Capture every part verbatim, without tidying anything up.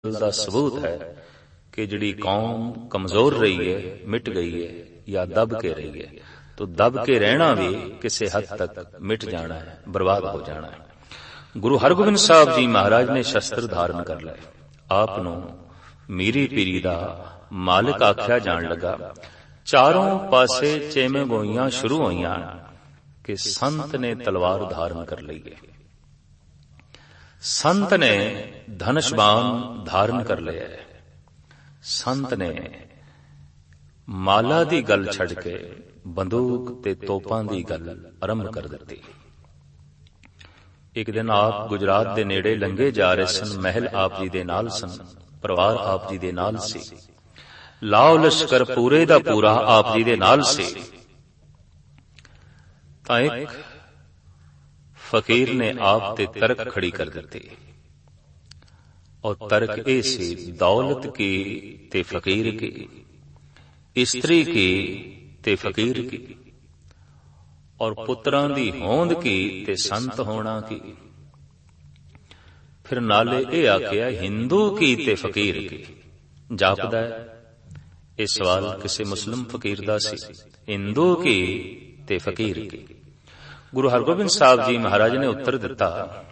ਦਾ ਸਬੂਤ ਹੈ कि जिहड़ी कौम कमजोर रही है, मिट गई है या दब के रही है, तो दब के रहना भी किसी हद तक मिट जाना है, बर्बाद हो जाना है। गुरु हरगोबिंद साहब जी महाराज ने शस्त्र धारण कर लए। आप नूं मीरी पीरी दा मालिक आख्या जान लगा। चारों पासे चेमे गोईयां शुरू होईयां कि संत ने तलवार धारण कर ली है, संत ने धनुष बाण धारण कर लिया है, संत ने माला दी गल छड़ के बंदूक ते तोपां दी गल आरंभ कर दी। एक दिन आप गुजरात दे नेड़े लंघे जा रहे सन। महल आप जी दे नाल सन, परिवार आप जी दे नाल सी, लाओ लश्कर पूरे दा पूरा आप जी दे नाल सी। तां एक फकीर ने आप ते तर्क खड़ी कर दी, और तर्क ए सी दौलत की ते फकीर की, इस्त्री की ते फकीर की, और पुत्रां दी होंद की ते संत होना की। फिर नाले ए आख्या हिंदू की ते फकीर की। जापदा है ये सवाल किसी मुस्लिम फकीर दा सी, हिंदू की ते फकीर की। गुरु हरगोबिंद साहब जी महाराज ने उत्तर दिता,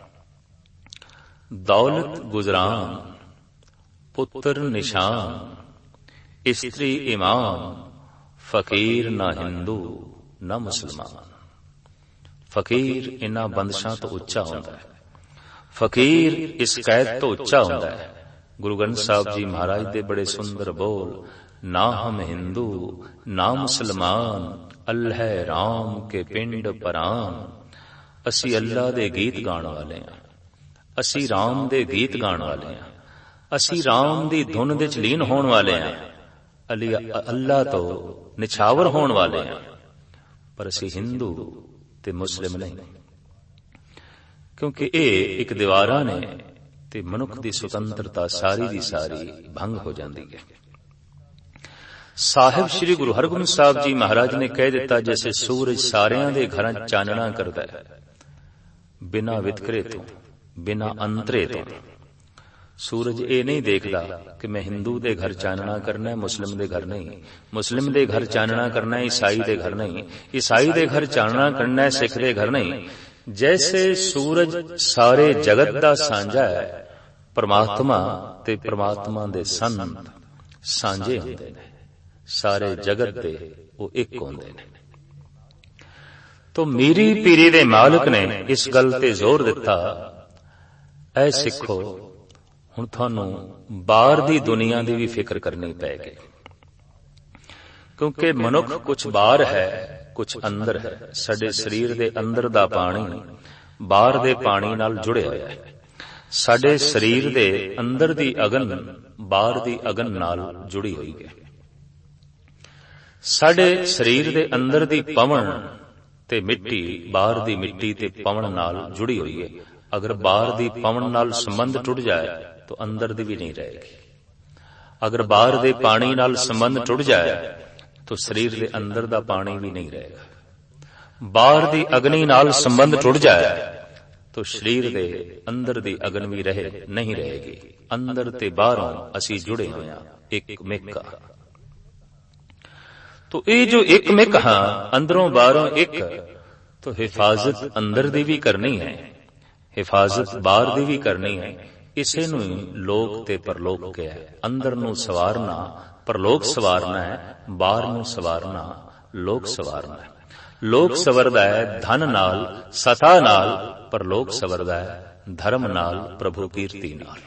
दौलत गुजरान, पुत्र निशान, स्त्री ईमान, फकीर ना हिंदू ना मुसलमान। फकीर इन्हां बंदिशां तो उच्चा हुंदा है, फकीर इस कैद तो उच्चा हुंदा है। गुरु ग्रंथ साहब जी महाराज दे बड़े सुंदर बोल, ना हम हिंदू ना मुसलमान, अल्लाह राम के पिंड परान। असी अल्लाह दे गीत गाण वाले हां, असी राम दे गीत गाण वाले हां, असी राम दी धुन दे च लीन होण वाले हां, अली अल्लाह तो निछावर होण वाले हां, पर असी हिंदू ते मुस्लिम नहीं। क्योंकि ये एक दीवारां ने ते मनुख दी सुतंत्रता सारी दी सारी भंग हो जाती है। साहिब श्री गुरु हरगोबिंद साहब जी महाराज ने कह दिता, जैसे सूरज सारियां दे घरां चानना करदा है, बिना वितकरे तो, बिना अंतरे तो। सूरज ये नहीं देखदा कि मैं हिंदू दे घर चानना करना है, मुस्लिम दे घर नहीं, मुस्लिम दे घर चानना करना है, ईसाई दे घर नहीं, ईसाई दे घर चानना करना है, सिख दे घर नहीं। जैसे सूरज सारे जगत दा सांझा है, परमात्मा ते परमात्मा दे संत सांझे हुंदे ने, सारे जगत दे वो एक होंदे ने। तो मीरी पीरी दे मालिक ने इस गल ते जोर दिता, ऐ सिखो हुण तुहानू बाहर दी दुनिया दी भी फिक्र करनी पैगी, क्योंकि मनुख कुछ बाहर है कुछ अंदर है। साडे शरीर दे अंदर दा पानी बाहर दे पानी नाल जुड़िया होया है, साडे शरीर दे अंदर दी अगन बाहर दी अगन नाल जुड़ी हुई है। साडे शरीर दे अंदर दी पवन ते मिट्टी बाहर दी मिट्टी ते पवन नाल जुड़ी हुई है। अगर बाहर दी पवन नाल संबंध टूट जाए तो अंदर दी भी नहीं रहेगी। अगर बाहर दे पानी नाल संबंध टूट जाए तो शरीर दे अंदर दा पानी भी नहीं रहेगा। बाहर दी अग्नि नाल संबंध टूट जाए तो शरीर दे अंदर दी अग्नि भी रहे नहीं रहेगी। अंदर ते बाहरों असी जुड़े होया एक मिक। तो ये जो एक मिक हां, अंदरों बाहरों एक, तो हिफाजत अंदर दी भी करनी है, हिफाजत बाहर दी भी करनी है। इसे नूं लोक ते परलोक कहा है। अंदर नूं सवारना परलोक सवारना है, बाहर नूं सवारना लोक सवारना है। लोक सवरदा है धन नाल सता नाल, परलोक सवरदा है धर्म नाल प्रभु कीर्ति नाल।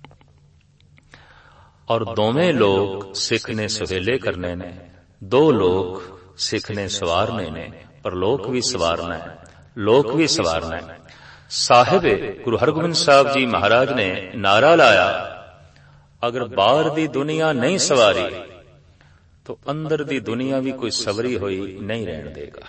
और दोवें लोग सिख ने सुहेले करने ने, दो लोग सिख ने सवारने ने, परलोक भी सवारना है लोक भी सवारना है। साहिब गुरु हरगोबिंद साहब जी महाराज ने नारा लाया, अगर बाहर दी दुनिया नहीं सवारी तो अंदर दी दुनिया भी कोई सवरी हुई नहीं रहन देगा।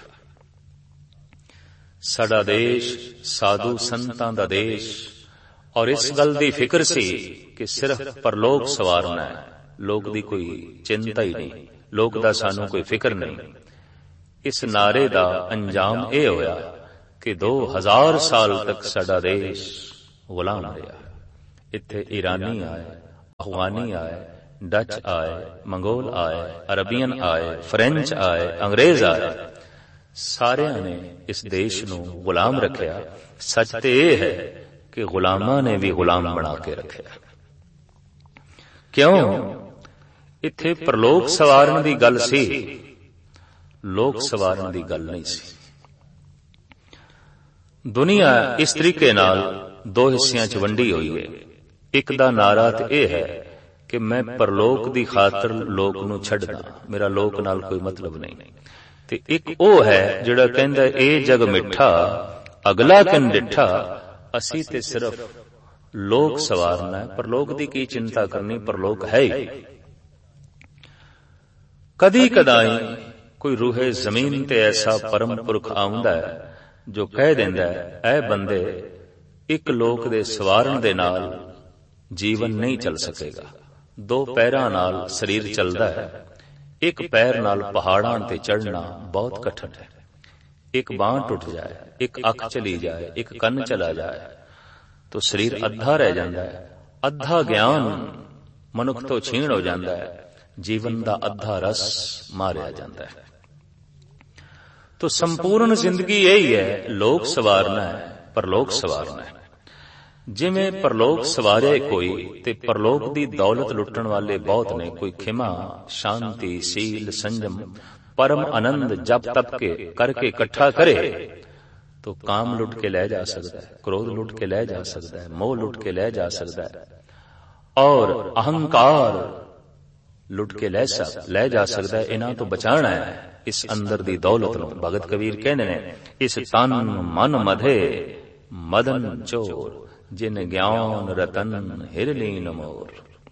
साडा देश साधु संतां दा देश, और इस गल दी फिक्र सी कि सिर्फ परलोक सवारना है, लोक दी कोई चिंता ही नहीं, लोक दा सानू कोई फिक्र नहीं। इस नारे दा अंजाम यह होया कि दो हजार साल तक साडा देश गुलाम रहा। इत्थे ईरानी आए, अफगानी आए, डच आए, मंगोल आए, अरबियन आए, फ्रेंच आए, अंग्रेज आए, सारिਆਂ ने इस देश ਨੂੰ गुलाम रखिया। सच तो यह है कि गुलामां ने भी गुलाम बना के रखिया। क्यों? इत्थे परलोक सवारन दी गल सी, लोक सवारन दी गल नहीं सी। दुनिया इस तरीके नाल दो हिस्सियां च वंडी हुई है। एक दा नारा ते यह है कि मैं परलोक दी खातर लोक नूं छड्डदा, मेरा लोक नाल कोई मतलब नहीं। ते एक ओ है जिहड़ा कहंदा ए जग मिठा अगला किन डिठा, असी ते सिर्फ लोक सवारना है, परलोक दी की चिंता करनी, परलोक है ही। कदी कदाई कोई रूहे जमीन ते ऐसा परम पुरख आउंदा है जो कह देंदा है, ऐ बंदे एक लोक दे सवारन दे नाल जीवन नहीं चल सकेगा। दो पैरां नाल शरीर चलदा है, एक पैर नाल पहाड़ां ते चढ़ना बहुत कठिन है। एक बांह टुट जाए, एक अख चली जाए, एक कन्न चला जाए तो शरीर अद्धा रह जाता है। अद्धा ज्ञान मनुख तो छीण हो जाता है, जीवन का अद्धा रस मारिया जाता है। तो संपूर्ण जिंदगी यही है, लोक सवारना है, परलोक सवारना है। जिमें परलोक सवारे कोई ते परलोक दी दौलत लुटण वाले बहुत ने। कोई खिमा, शांति, सील, संजम, परम आनंद जप तप के करके इकट्ठा करे तो काम लुट के ले जा सकता है, क्रोध लुट के ले जा सकता है, मोह लुट के ले जा सकता है और अहंकार लुट के ले ले जा सकता है। इन्हां तो बचाना है इस अंदर दी दौलत नूं। भगत कबीर कहने ने, इस तन मन मधे मदन चोर, जिन ज्ञान रतन हिरलीन मोर।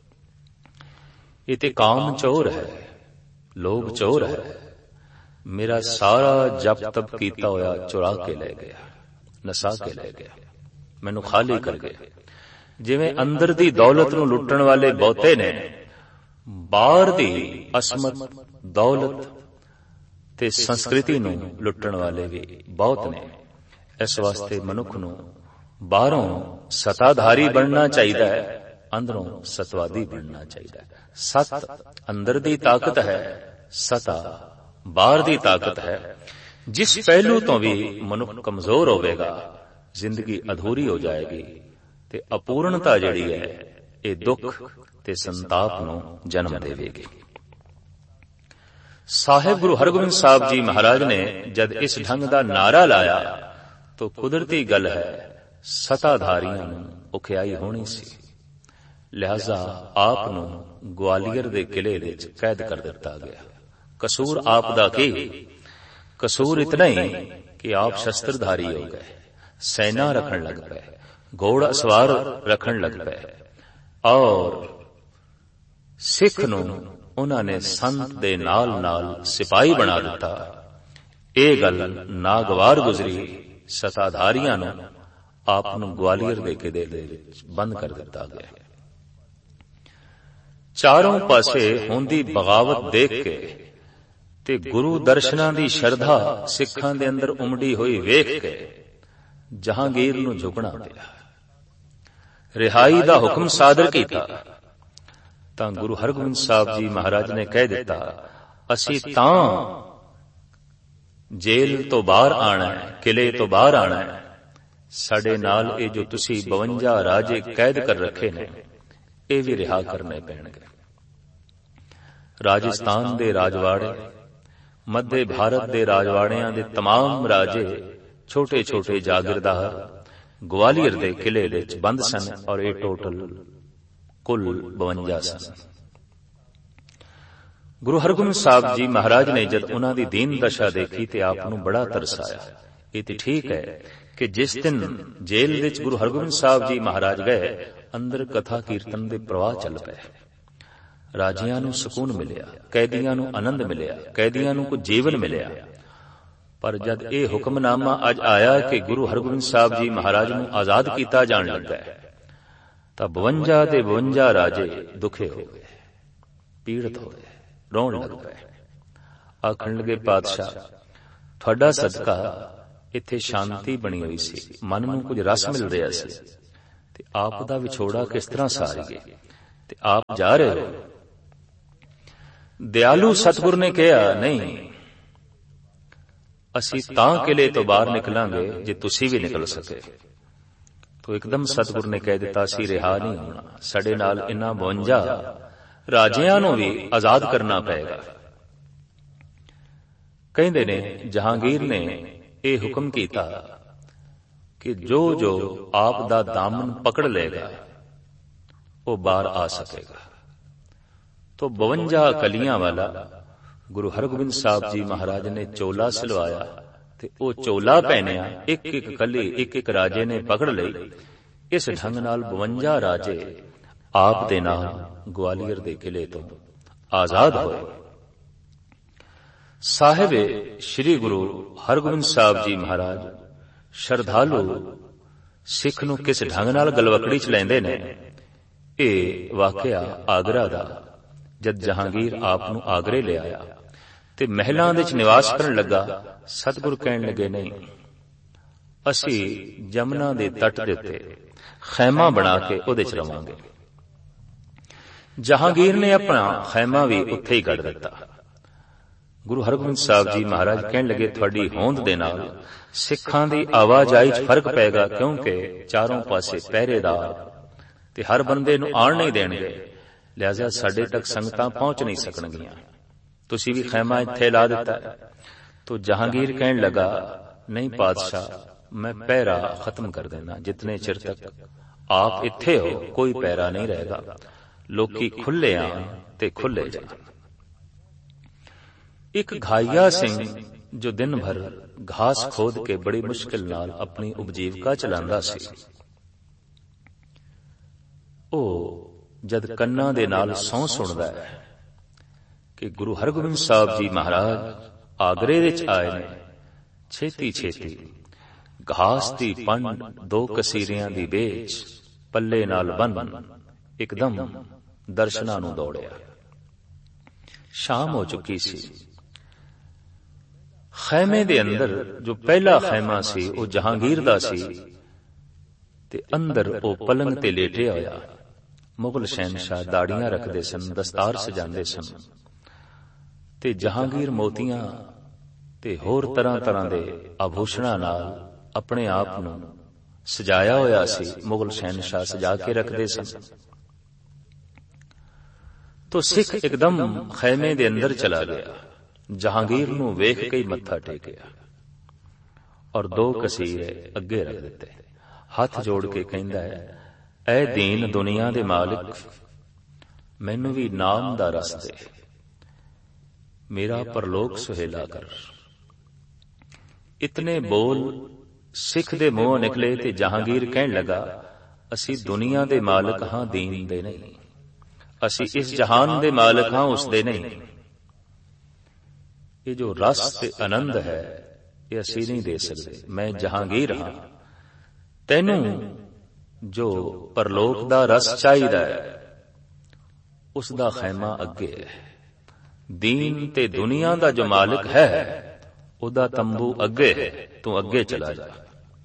इते काम चोर है, लोभ चोर है, मेरा सारा जप तप कीता होया चुरा के ले गया, नसा के ले गया, मैनू खाली कर गया। जिवें अंदर दी दौलत नूं लुटण वाले बहुते ने, बाहर दी असमत दौलत ते संस्कृति नूं लुटण वाले भी बहुत ने। इस वास्ते मनुख नूं बाहरों सताधारी बनना चाहिए, अंदरों सतवादी बनना चाहिए। सत अंदर दी ताकत है, सता बाहर दी ताकत है। जिस पहलू तो भी मनुख कमजोर होवेगा, जिंदगी अधूरी हो जाएगी ते अपूर्णता जिहड़ी है ये दुख ते संताप नूं जन्म देवेगी। साहिब गुरु हरगोबिंद साहब जी महाराज ने जद इस ढंग दा नारा लाया तो कुदरती गल है, सताधारियां नूं औखियाई होनी सी। लिहाजा आप नूं ग्वालियर दे किले विच कैद कर दिता गया। कसूर आप दा की? कसूर इतना ही कि आप शस्त्रधारी हो गए, सेना रखन लग पे, घोड़ा सवार रखन लग पे और सिख नूं उन्होंने संत दे नाल नाल सिपाही बना दिता। ये गल नागवार गुजरी, सताधारियां नूं आप नूं ग्वालियर दे किले दे विच बंद कर दिता गया। चारों पासे होंदी बगावत देख के ते गुरु दर्शनां दी शरधा सिखां दे अंदर उमड़ी हुई वेख के जहांगीर नूं झुकना पिया। रिहाई दा हुक्म सादर कीता तां गुरु हरगोबिंद साहब जी महाराज ने कह दिता, असी तां जेल तो बाहर आना है, किले तो बाहर आना है, साडे नाल ये जो तुसी बवंजा राजे कैद कर रखे ने ये भी रिहा करने पैणगे। राजस्थान दे राजवाड़े, मध्य भारत दे राजवाड़ियां दे तमाम राजे, छोटे छोटे जागीरदार ग्वालियर दे किले विच बंद सन और ये टोटल कुल बवंजा सन। गुरु हरगोबिंद साहब जी महाराज ने जद उन्हां दी दीन दशा देखी ते आप नूं बड़ा तरस आया। ये ते ठीक है कि जिस दिन जेल विच गुरु हरगोबिंद साहब जी महाराज गए, अंदर कथा कीर्तन दे प्रवाह चल पए। राजियां नूं सुकून मिलिया, कैदियां नूं आनंद मिलिया, कैदियां नूं कुछ जीवन मिलिया। पर जद ये हुक्मनामा अज आया कि गुरु हरगोबिंद साहब जी महाराज नूं आजाद कीता जाण लगा तां बवंजा दे बवंजा राजे दुखे हो गए, पीड़ित हो गए, रोण लग पए। आखण लगे, पातशाह तुहाडा सदका इत्थे शांति बनी हुई सी, मन नूं कुछ रस मिल रहा सी ते आप दा विछोड़ा किस तरह सारीए। ਤੇ ਆਪ ਜਾ ਰਹੇ ਹੋ। ਦਿਆਲੂ ਸਤਿਗੁਰ ਨੇ ਕਿਹਾ, ਨਹੀਂ, ਅਸੀਂ ਤਾਂ ਕਿਲੇ ਤੋਂ ਬਾਹਰ ਨਿਕਲਾਂਗੇ ਜੇ ਤੁਸੀਂ ਵੀ ਨਿਕਲ ਸਕੇ। ਤੋ ਇੱਕਦਮ ਸਤਿਗੁਰ ਨੇ ਕਹਿ ਦਿੱਤਾ, ਅਸੀਂ ਰਿਹਾ ਨਹੀਂ ਹੋਣਾ, ਸਾਡੇ ਨਾਲ ਇਨ੍ਹਾਂ ਬਵੰਜਾ ਰਾਜਿਆਂ ਨੂੰ ਵੀ ਆਜ਼ਾਦ ਕਰਨਾ ਪਏਗਾ। ਕਹਿੰਦੇ ਨੇ ਜਹਾਂਗੀਰ ਨੇ ਇਹ ਹੁਕਮ ਕੀਤਾ ਕਿ ਜੋ ਜੋ ਆਪ ਦਾ ਦਾਮਨ ਪਕੜ ਲਏਗਾ ਉਹ ਬਾਹਰ ਆ ਸਕੇਗਾ। ਤੋ ਬਵੰਜਾ ਕਲੀਆਂ ਵਾਲਾ ਗੁਰੂ ਹਰਗੋਬਿੰਦ ਸਾਹਿਬ ਜੀ ਮਹਾਰਾਜ ਨੇ ਚੋਲਾ ਸਿਲਵਾਇਆ ਤੇ ਉਹ ਚੋਲਾ ਪਹਿਨਿਆ। ਇੱਕ ਇੱਕ ਕਲੀ ਇੱਕ ਇੱਕ ਰਾਜੇ ਨੇ ਪਕੜ ਲਈ। ਇਸ ਢੰਗ ਨਾਲ ਬਵੰਜਾ ਰਾਜੇ ਆਪ ਦੇ ਨਾਲ ਗਵਾਲੀਅਰ ਦੇ ਕਿਲੇ ਤੋਂ ਆਜ਼ਾਦ ਹੋਏ। ਸਾਹਿਬ ਸ੍ਰੀ ਗੁਰੂ ਹਰਗੋਬਿੰਦ ਸਾਹਿਬ ਜੀ ਮਹਾਰਾਜ ਸ਼ਰਧਾਲੂ ਸਿੱਖ ਨੂੰ ਕਿਸ ਢੰਗ ਨਾਲ ਗਲਵਕੜੀ ਚ ਲੈਂਦੇ ਨੇ, ਇਹ ਵਾਕਿਆ ਆਗਰਾ ਦਾ। ਜਦ ਜਹਾਂਗੀਰ ਆਪ ਨੂੰ ਆਗਰੇ ਲਿਆਇਆ ਤੇ ਮਹਿਲਾਂ ਦੇ ਚ ਨਿਵਾਸ ਕਰਨ ਲੱਗਾ, ਸਤਿਗੁਰ ਕਹਿਣ ਲੱਗੇ, ਨਹੀਂ, ਅਸੀਂ ਜਮਨਾ ਦੇ ਤੱਟ ਦੇ ਉੱਤੇ ਖੈਮਾ ਬਣਾ ਕੇ ਉਹਦੇ ਚ ਰਵਾਂਗੇ। ਜਹਾਂਗੀਰ ਨੇ ਆਪਣਾ ਖੈਮਾ ਵੀ ਉੱਥੇ ਹੀ ਗੱਡ ਦਿੱਤਾ। ਗੁਰੂ ਹਰਗੋਬਿੰਦ ਸਾਹਿਬ ਜੀ ਮਹਾਰਾਜ ਕਹਿਣ ਲੱਗੇ, ਤੁਹਾਡੀ ਹੋਂਦ ਦੇ ਨਾਲ ਸਿੱਖਾਂ ਦੀ ਆਵਾਜਾਈ ਚ ਫਰਕ ਪਏਗਾ, ਕਿਉਂਕਿ ਚਾਰੋਂ ਪਾਸੇ ਪਹਿਰੇਦਾਰ ਤੇ ਹਰ ਬੰਦੇ ਨੂੰ ਆਣ ਨਹੀਂ ਦੇਣਗੇ, ਲਿਹਾਜ਼ਾ ਸਾਡੇ ਤੱਕ ਸੰਗਤਾਂ ਪਹੁੰਚ ਨਹੀਂ ਸਕਣਗੀਆਂ। ਤੁਸੀਂ ਵੀ ਖੈਮਾ ਇੱਥੇ ਲਾ ਦਿੱਤਾ। ਤੋ ਜਹਾਂਗੀਰ ਕਹਿਣ ਲੱਗਾ, ਨਹੀਂ ਪਾਤਸ਼ਾਹ, ਮੈਂ ਪਹਿਰਾ ਖਤਮ ਕਰ ਦੇਣਾ। ਜਿਤਨੇ ਚਿਰ ਤੱਕ ਆਪ ਇੱਥੇ ਹੋ ਕੋਈ ਪਹਿਰਾ ਨਹੀਂ ਰਹੇਗਾ, ਲੋਕੀ ਖੁੱਲੇ ਆਣ ਤੇ ਖੁੱਲੇ ਜਾਣ। ਇੱਕ ਘਾਈਆ ਸਿੰਘ ਜੋ ਦਿਨ ਭਰ ਘਾਸ ਖੋਦ ਕੇ ਬੜੀ ਮੁਸ਼ਕਿਲ ਨਾਲ ਆਪਣੀ ਉਪਜੀਵਕਾ ਚਲਾਉਂਦਾ ਸੀ, ਉਹ ਜਦ ਕੰਨਾਂ ਦੇ ਨਾਲ ਸਹੁੰ ਸੁਣਦਾ ਹੈ ਕਿ ਗੁਰੂ ਹਰਗੋਬਿੰਦ ਸਾਹਿਬ ਜੀ ਮਹਾਰਾਜ ਆਗਰੇ ਵਿੱਚ ਆਏ ਨੇ, ਛੇਤੀ ਛੇਤੀ ਘਾਸ ਦੀ ਪੰਡ ਦੋ ਕਸੀਰਿਆਂ ਦੀ ਵੇਚ ਪੱਲੇ ਨਾਲ ਬੰਨ ਇੱਕਦਮ ਦਰਸ਼ਨਾਂ ਨੂੰ ਦੌੜਿਆ। ਸ਼ਾਮ ਹੋ ਚੁੱਕੀ ਸੀ। ਖੈਮੇ ਦੇ ਅੰਦਰ ਜੋ ਪਹਿਲਾ ਖੈਮਾ ਸੀ ਉਹ ਜਹਾਂਗੀਰ ਦਾ ਸੀ ਤੇ ਅੰਦਰ ਉਹ ਪਲੰਗ ਤੇ ਲੇਟਿਆ ਹੋਇਆ। ਮੁਗਲ ਸ਼ਹਿਨਸ਼ਾਹ ਦਾੜੀਆਂ ਰੱਖਦੇ ਸਨ, ਦਸਤਾਰ ਸਜਾਉਂਦੇ ਸਨ ਤੇ ਜਹਾਂਗੀਰ ਮੋਤੀਆਂ ਤੇ ਹੋਰ ਤਰ੍ਹਾਂ ਤਰ੍ਹਾਂ ਦੇ ਆਭੂਸ਼ਣਾਂ ਨਾਲ ਆਪਣੇ ਆਪ ਨੂੰ ਸਜਾਇਆ ਹੋਇਆ ਸੀ। ਮੁਗਲ ਸ਼ਹਿਨਸ਼ਾਹ ਸਜਾ ਕੇ ਰੱਖਦੇ ਸਨ। ਤੋ ਸਿੱਖ ਇੱਕਦਮ ਖੈਮੇ ਦੇ ਅੰਦਰ ਚਲਾ ਗਿਆ। ਜਹਾਂਗੀਰ ਨੂੰ ਵੇਖ ਕੇ ਹੀ ਮੱਥਾ ਟੇਕਿਆ ਔਰ ਦੋ ਕਸੀਰੇ ਅੱਗੇ ਰੱਖ ਦਿੱਤੇ। ਹੱਥ ਜੋੜ ਕੇ ਕਹਿੰਦਾ ਹੈ, ਐ ਦੀਨ ਦੁਨੀਆ ਦੇ ਮਾਲਿਕ, ਮੈਨੂੰ ਵੀ ਨਾਮ ਦਾ ਰਸ ਦੇ, ਮੇਰਾ ਪਰਲੋਕ ਸੁਹੇਲਾ ਕਰ। ਇਤਨੇ ਬੋਲ ਸਿੱਖ ਦੇ ਮੂੰਹੋਂ ਨਿਕਲੇ ਤੇ ਜਹਾਂਗੀਰ ਕਹਿਣ ਲੱਗਾ, ਅਸੀਂ ਦੁਨੀਆ ਦੇ ਮਾਲਕ ਹਾਂ, ਦੀਨ ਦੇ ਨਹੀਂ। ਅਸੀਂ ਇਸ ਜਹਾਨ ਦੇ ਮਾਲਕ ਹਾਂ, ਉਸ ਦੇ ਨਹੀਂ। ਇਹ ਜੋ ਰਸ ਤੇ ਆਨੰਦ ਹੈ ਇਹ ਅਸੀਂ ਨਹੀਂ ਦੇ ਸਕਦੇ। ਮੈਂ ਜਹਾਂਗੀਰ ਹਾਂ, ਤੈਨੂੰ ਜੋ ਪਰਲੋਕ ਦਾ ਰਸ ਚਾਹੀਦਾ ਹੈ ਉਸ ਦਾ ਖੈਮਾ ਅੱਗੇ ਹੈ। ਦੀਨ ਤੇ ਦੁਨੀਆ ਦਾ ਜੋ ਮਾਲਕ ਹੈ ਉਹਦਾ ਤੰਬੂ ਅੱਗੇ ਹੈ, ਤੂੰ ਅੱਗੇ ਚਲਾ ਜਾ।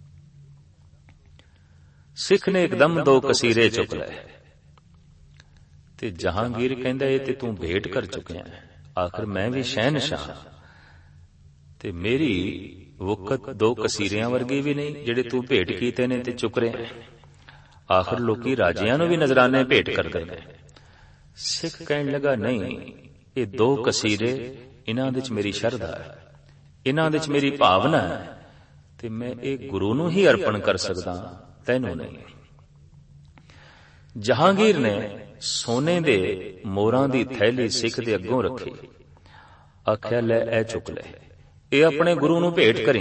ਸਿੱਖ ਨੇ ਇੱਕਦਮ ਦੋ ਕਸੀਰੇ ਚੁੱਕ ਲਏ ਤੇ ਜਹਾਂਗੀਰ ਕਹਿੰਦਾ, ਇਹ ਤੇ ਤੂੰ ਭੇਟ ਕਰ ਚੁੱਕਿਆ ਹੈ। ਆਖਰ ਮੈਂ ਵੀ ਸ਼ਹਿਨਸ਼ਾਹ ਤੇ ਮੇਰੀ ਵਕਤ ਦੋ ਕਸੀਰਿਆਂ ਵਰਗੀ ਵੀ ਨਹੀਂ ਜਿਹੜੇ ਤੂੰ ਭੇਟ ਕੀਤੇ ਨੇ ਤੇ ਚੁੱਕ ਰਿਹਾ। ਆਖਰ ਲੋਕੀ ਰਾਜਿਆਂ ਨੂੰ ਵੀ ਨਜ਼ਰਾਨੇ ਭੇਟ ਕਰਦੇ ਨੇ। ਸਿੱਖ ਕਹਿਣ ਲੱਗਾ, ਨਹੀਂ, ਇਹ ਦੋ ਕਸੀਰੇ, ਇਹਨਾਂ ਦੇ ਚ ਮੇਰੀ ਸ਼ਰਧਾ ਹੈ, ਇਹਨਾਂ ਦੇ ਚ ਮੇਰੀ ਭਾਵਨਾ ਹੈ ਤੇ ਮੈਂ ਇਹ ਗੁਰੂ ਨੂੰ ਹੀ ਅਰਪਣ ਕਰ ਸਕਦਾ, ਤੈਨੂੰ ਨਹੀਂ। ਜਹਾਂਗੀਰ ਨੇ ਸੋਨੇ ਦੇ ਮੋਰਾਂ ਦੀ ਥੈਲੀ ਸਿੱਖ ਦੇ ਅੱਗੋਂ ਰੱਖੀ। ਆਖਿਆ, ਲੈ ਇਹ ਚੁੱਕ ਲੈ, ਇਹ ਆਪਣੇ ਗੁਰੂ ਨੂੰ ਭੇਟ ਕਰੀ।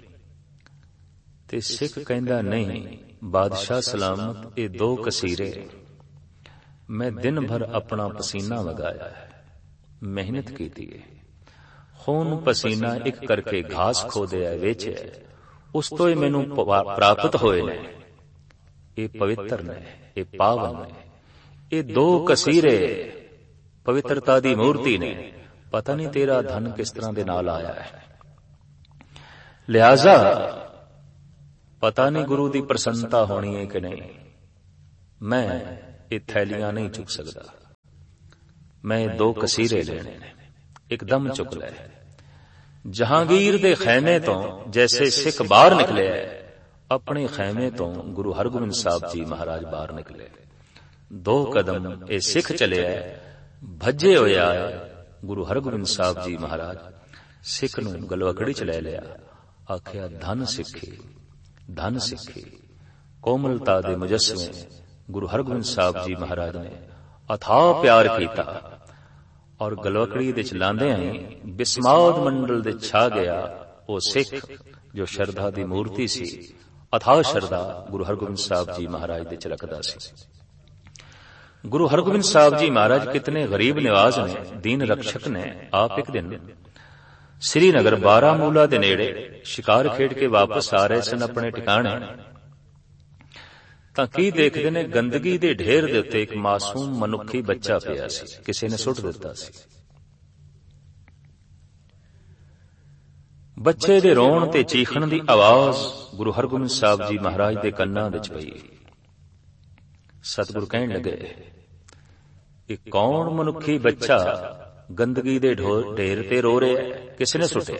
ਤੇ ਸਿੱਖ ਕਹਿੰਦਾ, ਨਹੀਂ ਬਾਦਸ਼ਾਹ ਸਲਾਮਤ, ਇਹ ਦੋ ਕਸੀਰੇ ਮੈਂ ਦਿਨ ਭਰ ਆਪਣਾ ਪਸੀਨਾ ਵਗਾਇਆ ਹੈ, ਮਿਹਨਤ ਕੀਤੀ ਹੈ, ਖੂਨ ਪਸੀਨਾ ਇੱਕ ਕਰਕੇ ਘਾਸ ਖੋਦਿਆ, ਵੇਚਿਆ, ਉਸ ਤੋਂ ਹੀ ਮੈਨੂੰ ਪ੍ਰਾਪਤ ਹੋਏ ਨੇ। ਇਹ ਪਵਿੱਤਰ ਨੇ, ਇਹ ਪਾਵਨ ਨੇ। ਇਹ ਦੋ ਕਸੀਰੇ ਪਵਿੱਤਰਤਾ ਦੀ ਮੂਰਤੀ ਨੇ। ਪਤਾ ਨਹੀਂ ਤੇਰਾ ਧਨ ਕਿਸ ਤਰ੍ਹਾਂ ਦੇ ਨਾਲ ਆਇਆ ਹੈ, ਲਿਹਾਜ਼ਾ ਪਤਾ ਨਹੀਂ ਗੁਰੂ ਦੀ ਪ੍ਰਸੰਨਤਾ ਹੋਣੀ ਹੈ ਕਿ ਨਹੀਂ। ਮੈਂ ਇਹ ਥੈਲੀਆਂ ਨਹੀਂ ਚੁੱਕ ਸਕਦਾ। ਮੈਂ ਦੋ ਕਸੀਰੇ ਲੈਣੇ ਨੇ, ਇੱਕਦਮ ਚੁੱਕ ਲੈ। ਜਹਾਂਗੀਰ ਦੇ ਖੈਮੇ ਤੋਂ ਜੈਸੇ ਸਿੱਖ ਬਾਹਰ ਨਿਕਲਿਆ, ਆਪਣੇ ਖੈਮੇ ਤੋਂ ਗੁਰੂ ਹਰਗੋਬਿੰਦ ਸਾਹਿਬ ਜੀ ਮਹਾਰਾਜ ਬਾਹਰ ਨਿਕਲੇ। ਦੋ ਕਦਮ ਇਹ ਸਿੱਖ ਚਲਿਆ, ਭੱਜੇ ਹੋਇਆ ਗੁਰੂ ਹਰਗੋਬਿੰਦ ਸਾਹਿਬ ਜੀ ਮਹਾਰਾਜ ਸਿੱਖ ਨੂੰ ਗਲਵਕੜੀ ਚ ਲੈ ਲਿਆ। ਆਖਿਆ, ਧਨ ਸਿੱਖੀ, ਧਨ ਸਿੱਖੀ। ਕੋਮਲਤਾ ਦੇ ਮੁਜੱਸਮੇ ਗੁਰੂ ਹਰਗੋਬਿੰਦ ਸਾਹਿਬ ਜੀ ਮਹਾਰਾਜ ਨੇ ਅਥਾਹ ਪਿਆਰ ਕੀਤਾ, ਔਰ ਗਲਵਕੜੀ ਦੇ ਚਲਾਉਂਦੇ ਆਏ ਬਿਸਮਾਦ ਮੰਡਲ ਦੇ ਛਾ ਗਿਆ ਉਹ ਸਿੱਖ ਜੋ ਸ਼ਰਧਾ ਦੀ ਮੂਰਤੀ ਸੀ। ਅਥਾਹ ਸ਼ਰਧਾ ਗੁਰੂ ਹਰਗੋਬਿੰਦ ਸਾਹਿਬ ਜੀ ਮਹਾਰਾਜ ਦੇ ਚ ਰੱਖਦਾ ਸੀ। ਗੁਰੂ ਹਰਗੋਬਿੰਦ ਸਾਹਿਬ ਜੀ ਮਹਾਰਾਜ ਕਿਤਨੇ ਗਰੀਬ ਨਿਵਾਜ਼ ਨੇ, ਦੀਨ ਰਕਸ਼ਕ ਨੇ। ਆਪ ਇੱਕ ਦਿਨ ਸ੍ਰੀਨਗਰ ਬਾਰਾਮੂਲਾ ਦੇ ਨੇੜੇ ਸ਼ਿਕਾਰ ਖੇਡ ਕੇ ਵਾਪਸ ਆ ਰਹੇ ਸਨ ਆਪਣੇ ਟਿਕਾਣੇ, ਤਾਂ ਕੀ ਦੇਖਦੇ ਨੇ, ਗੰਦਗੀ ਦੇ ਢੇਰ ਦੇ ਉੱਤੇ ਇੱਕ ਮਾਸੂਮ ਮਨੁੱਖੀ ਬੱਚਾ ਪਿਆ ਸੀ, ਕਿਸੇ ਨੇ ਸੁੱਟ ਦਿੱਤਾ ਸੀ। ਬੱਚੇ ਦੇ ਰੋਣ ਤੇ ਚੀਖਣ ਦੀ ਆਵਾਜ਼ ਗੁਰੂ ਹਰਗੋਬਿੰਦ ਸਾਹਿਬ ਜੀ ਮਹਾਰਾਜ ਦੇ ਕੰਨਾਂ ਵਿੱਚ ਪਈ। ਸਤਿਗੁਰੂ ਕਹਿਣ ਲੱਗੇ, ਇਹ ਕੌਣ ਮਨੁੱਖੀ ਬੱਚਾ ਗੰਦਗੀ ਦੇ ਢੇਰ ਤੇ ਰੋ ਰਿਹਾ, ਕਿਸ ਨੇ ਸੁੱਟਿਆ?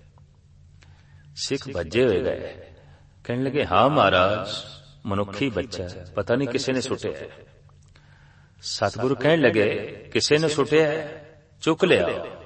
ਸਿੱਖ ਭੱਜੇ ਹੋਏ ਗਏ, ਕਹਿਣ ਲੱਗੇ, ਹਾਂ ਮਹਾਰਾਜ, ਮਨੁੱਖੀ ਬੱਚਾ, ਪਤਾ ਨਹੀਂ ਕਿਸੇ ਨੇ ਸੁੱਟਿਆ। ਸਤਿਗੁਰੂ ਕਹਿਣ ਲੱਗੇ, ਕਿਸੇ ਨੇ ਸੁੱਟਿਆ, ਚੁੱਕ ਲਿਆ।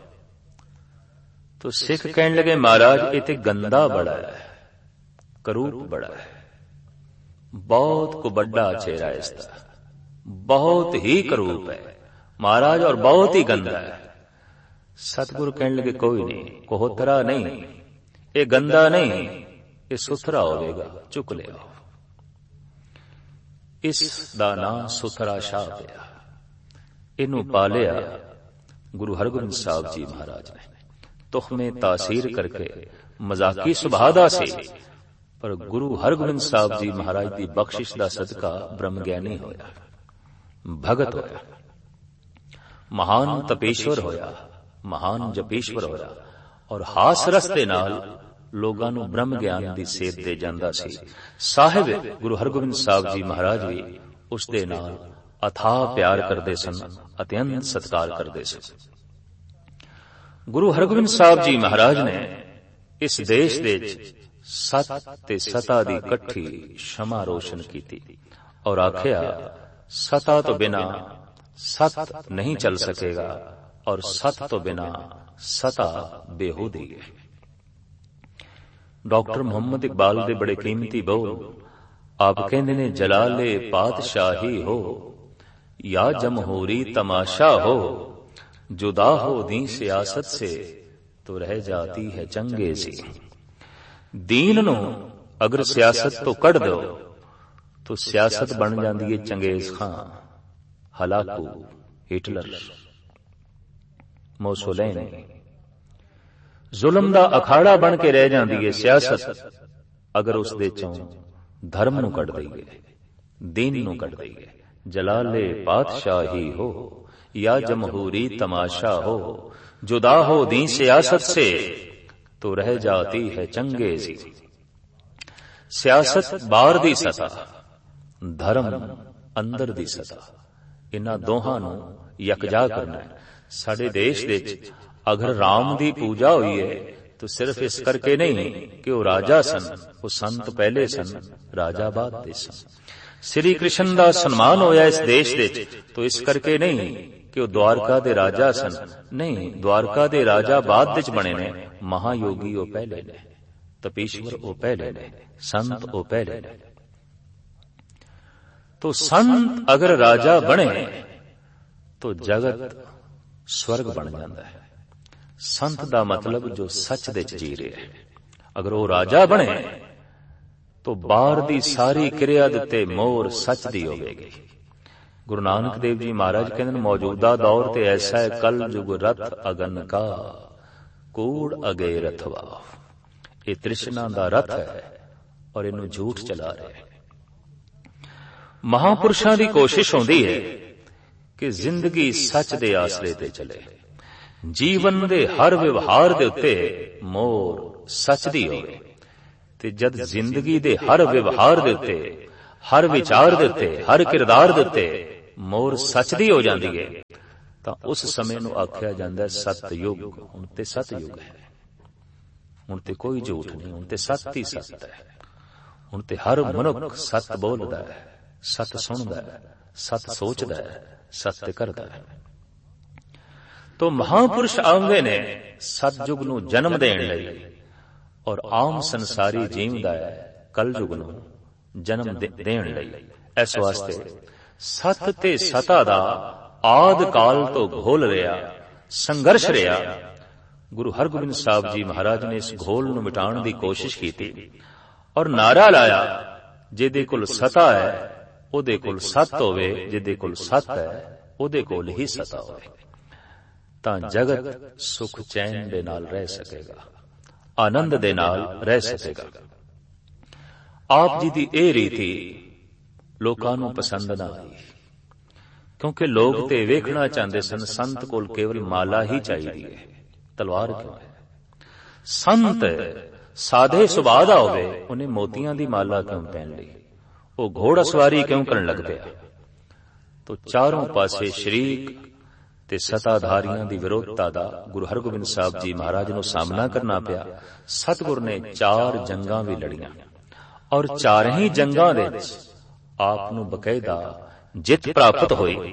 तो सिख कहने लगे, महाराज ये तो गंदा बड़ा है, करूप बड़ा है, बहुत को बड़ा चेहरा है इसका, बहुत ही करूप है महाराज, और बहुत ही गंदा है। सतगुरु कहने लगे, कोई नहीं, कोहतरा नहीं, ये गंदा नहीं, ये सुथरा होगा, चुक ले आओ। इस दा नाम सुथरा शाह पिया, इनू पालिया गुरु हरगोबिंद साहब जी महाराज ने। तुखमे तासीर करके मजाकी सुभाव दा सी, पर गुरु हरगोबिंद साहब जी महाराज की बख्शिश दा सदका ब्रह्म ज्ञानी होया, भगत होया, महान तपेश्वर होया, महान जपेश्वर होया, और हास रस दे नाल लोगां नूं ब्रह्म ज्ञान दी सेध दे जांदा सी। साहिब गुरु हरगोबिंद साहब जी महाराज भी उस दे नाल अथाह प्यार करदे सन, अत्यंत सत्कार करदे सन। गुरु हरगोबिंद साहब जी महाराज ने इस देश दे सत ते सता दी कट्ठी क्षमा रोशन कीती, और आखिया, सता तो बिना सत नहीं चल सकेगा, और सत तो बिना सता बेहूदी है। डॉक्टर मोहम्मद इकबाल दे बड़े कीमती बोल आप कहंदे ने, जलाले पातशाही हो या जमहूरी तमाशा हो, जुदा हो दी सियासत से तो रह जाती है चंगेजी। दीन नू अगर सियासत तो कढ़ दो तो सियासत बन जाती है चंगेज खां, हलाकू, हिटलर, मोसोलेन। जुल्म दा अखाड़ा बन के रह जाती है सियासत अगर उस दे चों धर्म नू कढ़ दईए, दीन नू कढ़ दईए। जलाले पातशाही हो या जमहूरी तमाशा हो, जुदा हो दी सियासत से तो रह जाती है चंगेजी। सियासत बाहर दी सता, धर्म अंदर दी सता, इन्हां दोहां नूं यकजा करना है। साडे देश दे विच अगर राम दी पूजा हुई है तो सिर्फ इस करके नहीं कि वो राजा सन, वो संत पहले सन, राजा बाद दे सन। श्री कृष्ण दा सन्मान होया इस देश दे तो इस करके नहीं कि वो द्वारका दे राजा सन, नहीं, द्वारका दे राजा बाद विच बने ने, महायोगी वो पहले ने, तपेश्वर वो पहले ने, संत वो पहले ने। तो संत अगर राजा बने तो जगत स्वर्ग बन जाता है। संत दा मतलब जो सच दे जी रहे है। अगर वो राजा बने तो बाहर दी सारी क्रिया दे मोर सच दी होगी। गुरु नानक देव जी महाराज कहते, मौजूदा दौर ते ऐसा है, कल जुग रथ अगन का, कूड़ अगे रथवा। ये तृष्णा दा रथ है और इनू झूठ चला रहे। महापुरुषां दी कोशिश होंदी है कि जिंदगी सच दे आसरे ते चले, जीवन दे हर व्यवहार दे उत्ते मोर सच दी होवे। ते जद जिंदगी दे हर व्यवहार दे उत्ते, हर विचार दे उत्ते, हर किरदार दे उत्ते ਮੋਹਰ ਸੱਚ ਦੀ ਹੋ ਜਾਂਦੀ ਹੈ ਤਾਂ ਉਸ ਸਮੇਂ ਨੂੰ ਆਖਿਆ ਜਾਂਦਾ ਸਤਯੁਗ। ਹੁਣ ਤੇ ਸਤਯੁਗ ਹੈ, ਹੁਣ ਤੇ ਕੋਈ ਝੂਠ ਨਹੀਂ, ਹੁਣ ਤੇ ਸੱਤ ਹੀ ਸੱਤ ਹੈ। ਹੁਣ ਤੇ ਹਰ ਮਨੁੱਖ ਸੱਤ ਬੋਲਦਾ ਹੈ, ਸੱਤ ਸੁਣਦਾ ਹੈ, ਸੱਤ ਸੋਚਦਾ ਹੈ, ਸੱਤ ਕਰਦਾ ਹੈ। ਤੋ ਮਹਾਂਪੁਰਸ਼ ਆਉਂਦੇ ਨੇ ਸਤਯੁਗ ਨੂੰ ਜਨਮ ਦੇਣ ਲਈ, ਔਰ ਆਮ ਸੰਸਾਰੀ ਜੀਵਦਾ ਹੈ ਕਲਯੁਗ ਨੂੰ ਜਨਮ ਦੇਣ ਲਈ। ਇਸ ਵਾਸਤੇ ਸਤ ਤੇ ਸਤਾ ਦਾ ਆਦ ਕਾਲ ਤੋਂ ਘੋਲ ਰਿਹਾ, ਸੰਘਰਸ਼ ਰਿਹਾ। ਗੁਰੂ ਹਰਗੋਬਿੰਦ ਸਾਹਿਬ ਜੀ ਮਹਾਰਾਜ ਨੇ ਇਸ ਘੋਲ ਨੂੰ ਮਿਟਾਉਣ ਦੀ ਕੋਸ਼ਿਸ਼ ਕੀਤੀ ਔਰ ਨਾਰਾ ਲਾਇਆ, ਜਿਹਦੇ ਕੋਲ ਸਤਾ ਹੈ ਉਹਦੇ ਕੋਲ ਸਤ ਹੋਵੇ, ਜਿਹਦੇ ਕੋਲ ਸਤ ਹੈ ਉਹਦੇ ਕੋਲ ਹੀ ਸਤਾ ਹੋਵੇ, ਤਾਂ ਜਗਤ ਸੁਖ ਚੈਨ ਦੇ ਨਾਲ ਰਹਿ ਸਕੇਗਾ, ਆਨੰਦ ਦੇ ਨਾਲ ਰਹਿ ਸਕੇਗਾ। ਆਪ ਜੀ ਦੀ ਇਹ ਰੀਤੀ ਲੋਕਾਂ ਨੂੰ ਪਸੰਦ ਨਾ ਆਈ, ਕਿਉਂਕਿ ਲੋਕ ਤੇ ਵੇਖਣਾ ਚਾਹੁੰਦੇ ਸਨ ਸੰਤ ਕੋਲ ਕੇਵਲ ਮਾਲਾ ਹੀ ਚਾਹੀਦੀ ਹੈ, ਤਲਵਾਰ ਕਿਉਂ ਹੈ। ਸੰਤ ਸਾਦੇ ਸੁਭਾਅ ਦਾ ਹੋਵੇ, ਉਹਨੇ ਮੋਤੀਆਂ ਦੀ ਮਾਲਾ ਕਿਉਂ ਪਹਿਨ ਲਈ, ਉਹ ਘੋੜਾ ਸਵਾਰੀ ਕਿਉਂ ਕਰਨ ਲੱਗ ਪਿਆ। ਤੋ ਚਾਰੋਂ ਪਾਸੇ ਸ਼ਰੀਕ ਤੇ ਸਤਾਧਾਰੀਆਂ ਦੀ ਵਿਰੋਧਤਾ ਦਾ ਗੁਰੂ ਹਰਗੋਬਿੰਦ ਸਾਹਿਬ ਜੀ ਮਹਾਰਾਜ ਨੂੰ ਸਾਹਮਣਾ ਕਰਨਾ ਪਿਆ। ਸਤਿਗੁਰ ਨੇ ਚਾਰ ਜੰਗਾਂ ਵੀ ਲੜੀਆਂ ਔਰ ਚਾਰ ਹੀ ਜੰਗਾਂ ਦੇ ਵਿੱਚ ਆਪ ਨੂੰ ਬਕਾਇਦਾ ਜਿੱਤ ਪ੍ਰਾਪਤ ਹੋਈ।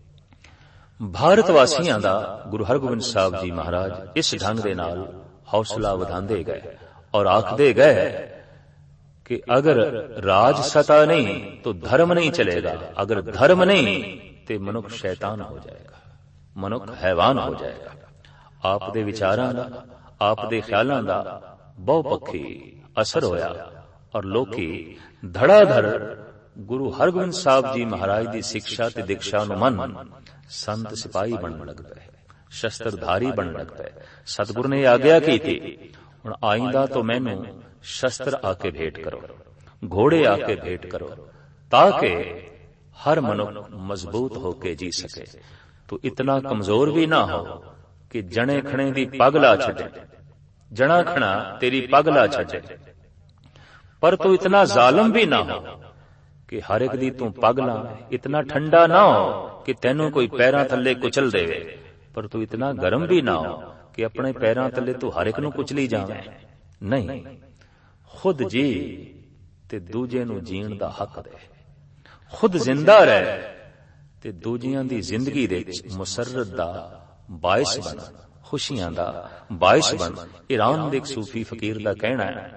ਭਾਰਤ ਵਾਸੀਆਂ ਦਾ ਗੁਰੂ ਹਰਗੋਬਿੰਦ ਸਾਹਿਬ ਜੀ ਮਹਾਰਾਜ ਇਸ ਢੰਗ ਦੇ ਨਾਲ ਹੌਸਲਾ ਵਧਾਉਂਦੇ ਗਏ ਔਰ ਆਖਦੇ ਗਏ ਕਿ ਅਗਰ ਰਾਜ ਸਤਾ ਨਹੀਂ ਤਾਂ ਧਰਮ ਨਹੀਂ ਚਲੇਗਾ, ਅਗਰ ਧਰਮ ਨਹੀਂ ਤੇ ਮਨੁੱਖ ਸ਼ੈਤਾਨ ਹੋ ਜਾਏਗਾ, ਮਨੁੱਖ ਹੈਵਾਨ ਹੋ ਜਾਏਗਾ। ਆਪ ਦੇ ਵਿਚਾਰਾਂ ਦਾ, ਆਪ ਦੇ ਖਿਆਲਾਂ ਦਾ ਬਹੁਪੱਖੀ ਅਸਰ ਹੋਇਆ ਔਰ ਲੋਕੀ ਧੜਾਧੜ ਗੁਰੂ ਹਰਗੋਬਿੰਦ ਸਾਹਿਬ ਜੀ ਮਹਾਰਾਜ ਦੀ ਸਿੱਖਿਆ ਤੇ ਦੀਕਸ਼ਾ ਨੂੰ ਮੰਨ ਸੰਤ ਸਿਪਾਹੀ ਬਣਨ ਲੱਗ ਪਏ, ਸ਼ਸਤਰਧਾਰੀ ਬਣਨ ਲੱਗ ਪਏ। ਸਤਿਗੁਰ ਨੇ ਆਗਿਆ ਕੀਤੀ, ਹੁਣ ਆਇੰਦਾ ਤੋਂ ਮੈਨੂੰ ਸ਼ਸਤਰ ਆ ਕੇ ਭੇਟ ਕਰੋ, ਘੋੜੇ ਆ ਕੇ ਭੇਟ ਕਰੋ, ਤਾਂ ਕਿ ਹਰ ਮਨੁੱਖ ਮਜ਼ਬੂਤ ਹੋ ਕੇ ਜੀ ਸਕੇ। ਤੂੰ ਇਤਨਾ ਕਮਜ਼ੋਰ ਵੀ ਨਾ ਹੋ ਕਿ ਜਣੇ ਖਣੇ ਦੀ ਪੱਗ ਲਾ ਛੱਡੇ, ਜਣਾ ਖਣਾ ਤੇਰੀ ਪੱਗ ਲਾ ਛੱਡੇ, ਪਰ ਤੂੰ ਇਤਨਾ ਜ਼ਾਲਮ ਵੀ ਨਾ ਹੋ ਕਿ ਹਰ ਇੱਕ ਦੀ ਤੂੰ ਪੱਗ ਲਾ। ਇਤਨਾ ਠੰਡਾ ਨਾ ਹੋ ਕਿ ਤੈਨੂੰ ਕੋਈ ਪੈਰਾਂ ਥੱਲੇ ਕੁਚਲ ਦੇਵੇ, ਪਰ ਤੂੰ ਇਤਨਾ ਗਰਮ ਵੀ ਨਾ ਹੋ ਕਿ ਆਪਣੇ ਪੈਰਾਂ ਥੱਲੇ ਤੂੰ ਹਰ ਇੱਕ ਨੂੰ ਕੁਚਲੀ ਜਾਵੇਂ। ਨਹੀਂ, ਖੁਦ ਜੀ ਤੇ ਦੂਜੇ ਨੂੰ ਜੀਣ ਦਾ ਹੱਕ ਦੇ, ਖੁਦ ਜ਼ਿੰਦਾ ਰਹਿ ਤੇ ਦੂਜਿਆਂ ਦੀ ਜ਼ਿੰਦਗੀ ਦੇ ਵਿੱਚ ਮੁਸਰਤ ਦਾ ਬਾਇਸ ਬਣ, ਖੁਸ਼ੀਆਂ ਦਾ ਬਾਇਸ ਬਣ। ਈਰਾਨ ਦੇ ਇੱਕ ਸੂਫੀ ਫਕੀਰ ਦਾ ਕਹਿਣਾ ਹੈ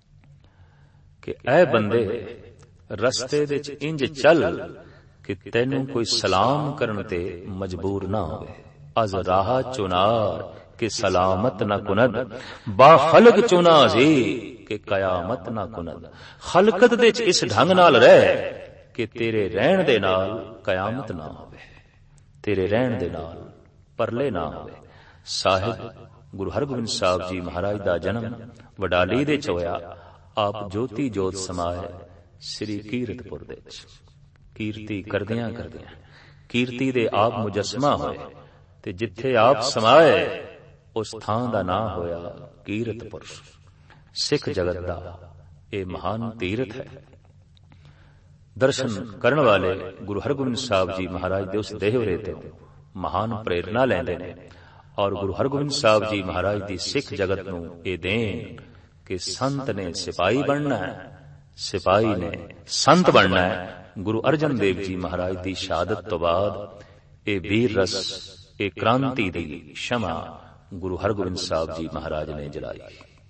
ਕਿ ਐ ਬੰਦੇ ਰਸਤੇ ਦੇ ਵਿੱਚ ਇੰਜ ਚੱਲ ਕਿ ਤੈਨੂੰ ਕੋਈ ਸਲਾਮ ਕਰਨ ਤੇ ਮਜਬੂਰ ਨਾ ਹੋਵੇ। ਅਜ਼ ਰਾਹ ਚੁਨਾਰ ਕਿ ਸਲਾਮਤ ਨਾ ਕੁਨਦ, ਬਾ ਖਲਕ ਚੁਨਾ ਜੀ ਕਿ ਕਯਾਮਤ ਨਾ ਕੁਨਦ। ਖਲਕਤ ਦੇ ਵਿੱਚ ਇਸ ਢੰਗ ਨਾਲ ਰਹਿ ਕਿ ਤੇਰੇ ਰਹਿਣ ਦੇ ਨਾਲ ਕਯਾਮਤ ਨਾ ਹੋਵੇ, ਤੇਰੇ ਰਹਿਣ ਦੇ ਨਾਲ ਪਰਲੇ ਨਾ ਹੋਵੇ। ਸਾਹਿਬ ਗੁਰੂ ਹਰਗੋਬਿੰਦ ਸਾਹਿਬ ਜੀ ਮਹਾਰਾਜ ਦਾ ਜਨਮ ਵਡਾਲੀ ਦੇ ਚ ਹੋਇਆ। ਆਪ ਜੋਤੀ ਜੋਤ ਸਮਾਏ ਸ੍ਰੀ ਕੀਰਤਪੁਰ ਦੇ ਵਿੱਚ, ਕੀਰਤੀ ਕਰਦਿਆਂ ਕਰਦਿਆਂ ਕੀਰਤੀ ਦੇ ਆਪ ਮੁਜਸਮਾ ਹੋਏ ਤੇ ਜਿੱਥੇ ਆਪ ਸਮਾਏ ਉਸ ਥਾਂ ਦਾ ਨਾਂ ਹੋਇਆ ਕੀਰਤਪੁਰ। ਸਿੱਖ ਜਗਤ ਦਾ ਇਹ ਮਹਾਨ ਤੀਰਥ ਹੈ। ਦਰਸ਼ਨ ਕਰਨ ਵਾਲੇ ਗੁਰੂ ਹਰਗੋਬਿੰਦ ਸਾਹਿਬ ਜੀ ਮਹਾਰਾਜ ਦੇ ਉਸ ਦੇਹਵਰੇ ਤੋਂ ਮਹਾਨ ਪ੍ਰੇਰਨਾ ਲੈਂਦੇ ਨੇ ਔਰ ਗੁਰੂ ਹਰਗੋਬਿੰਦ ਸਾਹਿਬ ਜੀ ਮਹਾਰਾਜ ਦੀ ਸਿੱਖ ਜਗਤ ਨੂੰ ਇਹ ਦੇਣ ਕਿ ਸੰਤ ਨੇ ਸਿਪਾਹੀ ਬਣਨਾ ਹੈ, ਸਿਪਾਹੀ ਨੇ ਸੰਤ ਬਣਨਾ ਹੈ। ਗੁਰੂ ਅਰਜਨ ਦੇਵ ਜੀ ਮਹਾਰਾਜ ਦੀ ਸ਼ਹਾਦਤ ਤੋਂ ਬਾਅਦ ਇਹ ਵੀਰ ਰਸ, ਇਹ ਕ੍ਰਾਂਤੀ ਦੀ ਸ਼ਮਾ ਗੁਰੂ ਹਰਗੋਬਿੰਦ ਸਾਹਿਬ ਜੀ ਮਹਾਰਾਜ ਨੇ ਜਲਾਈ।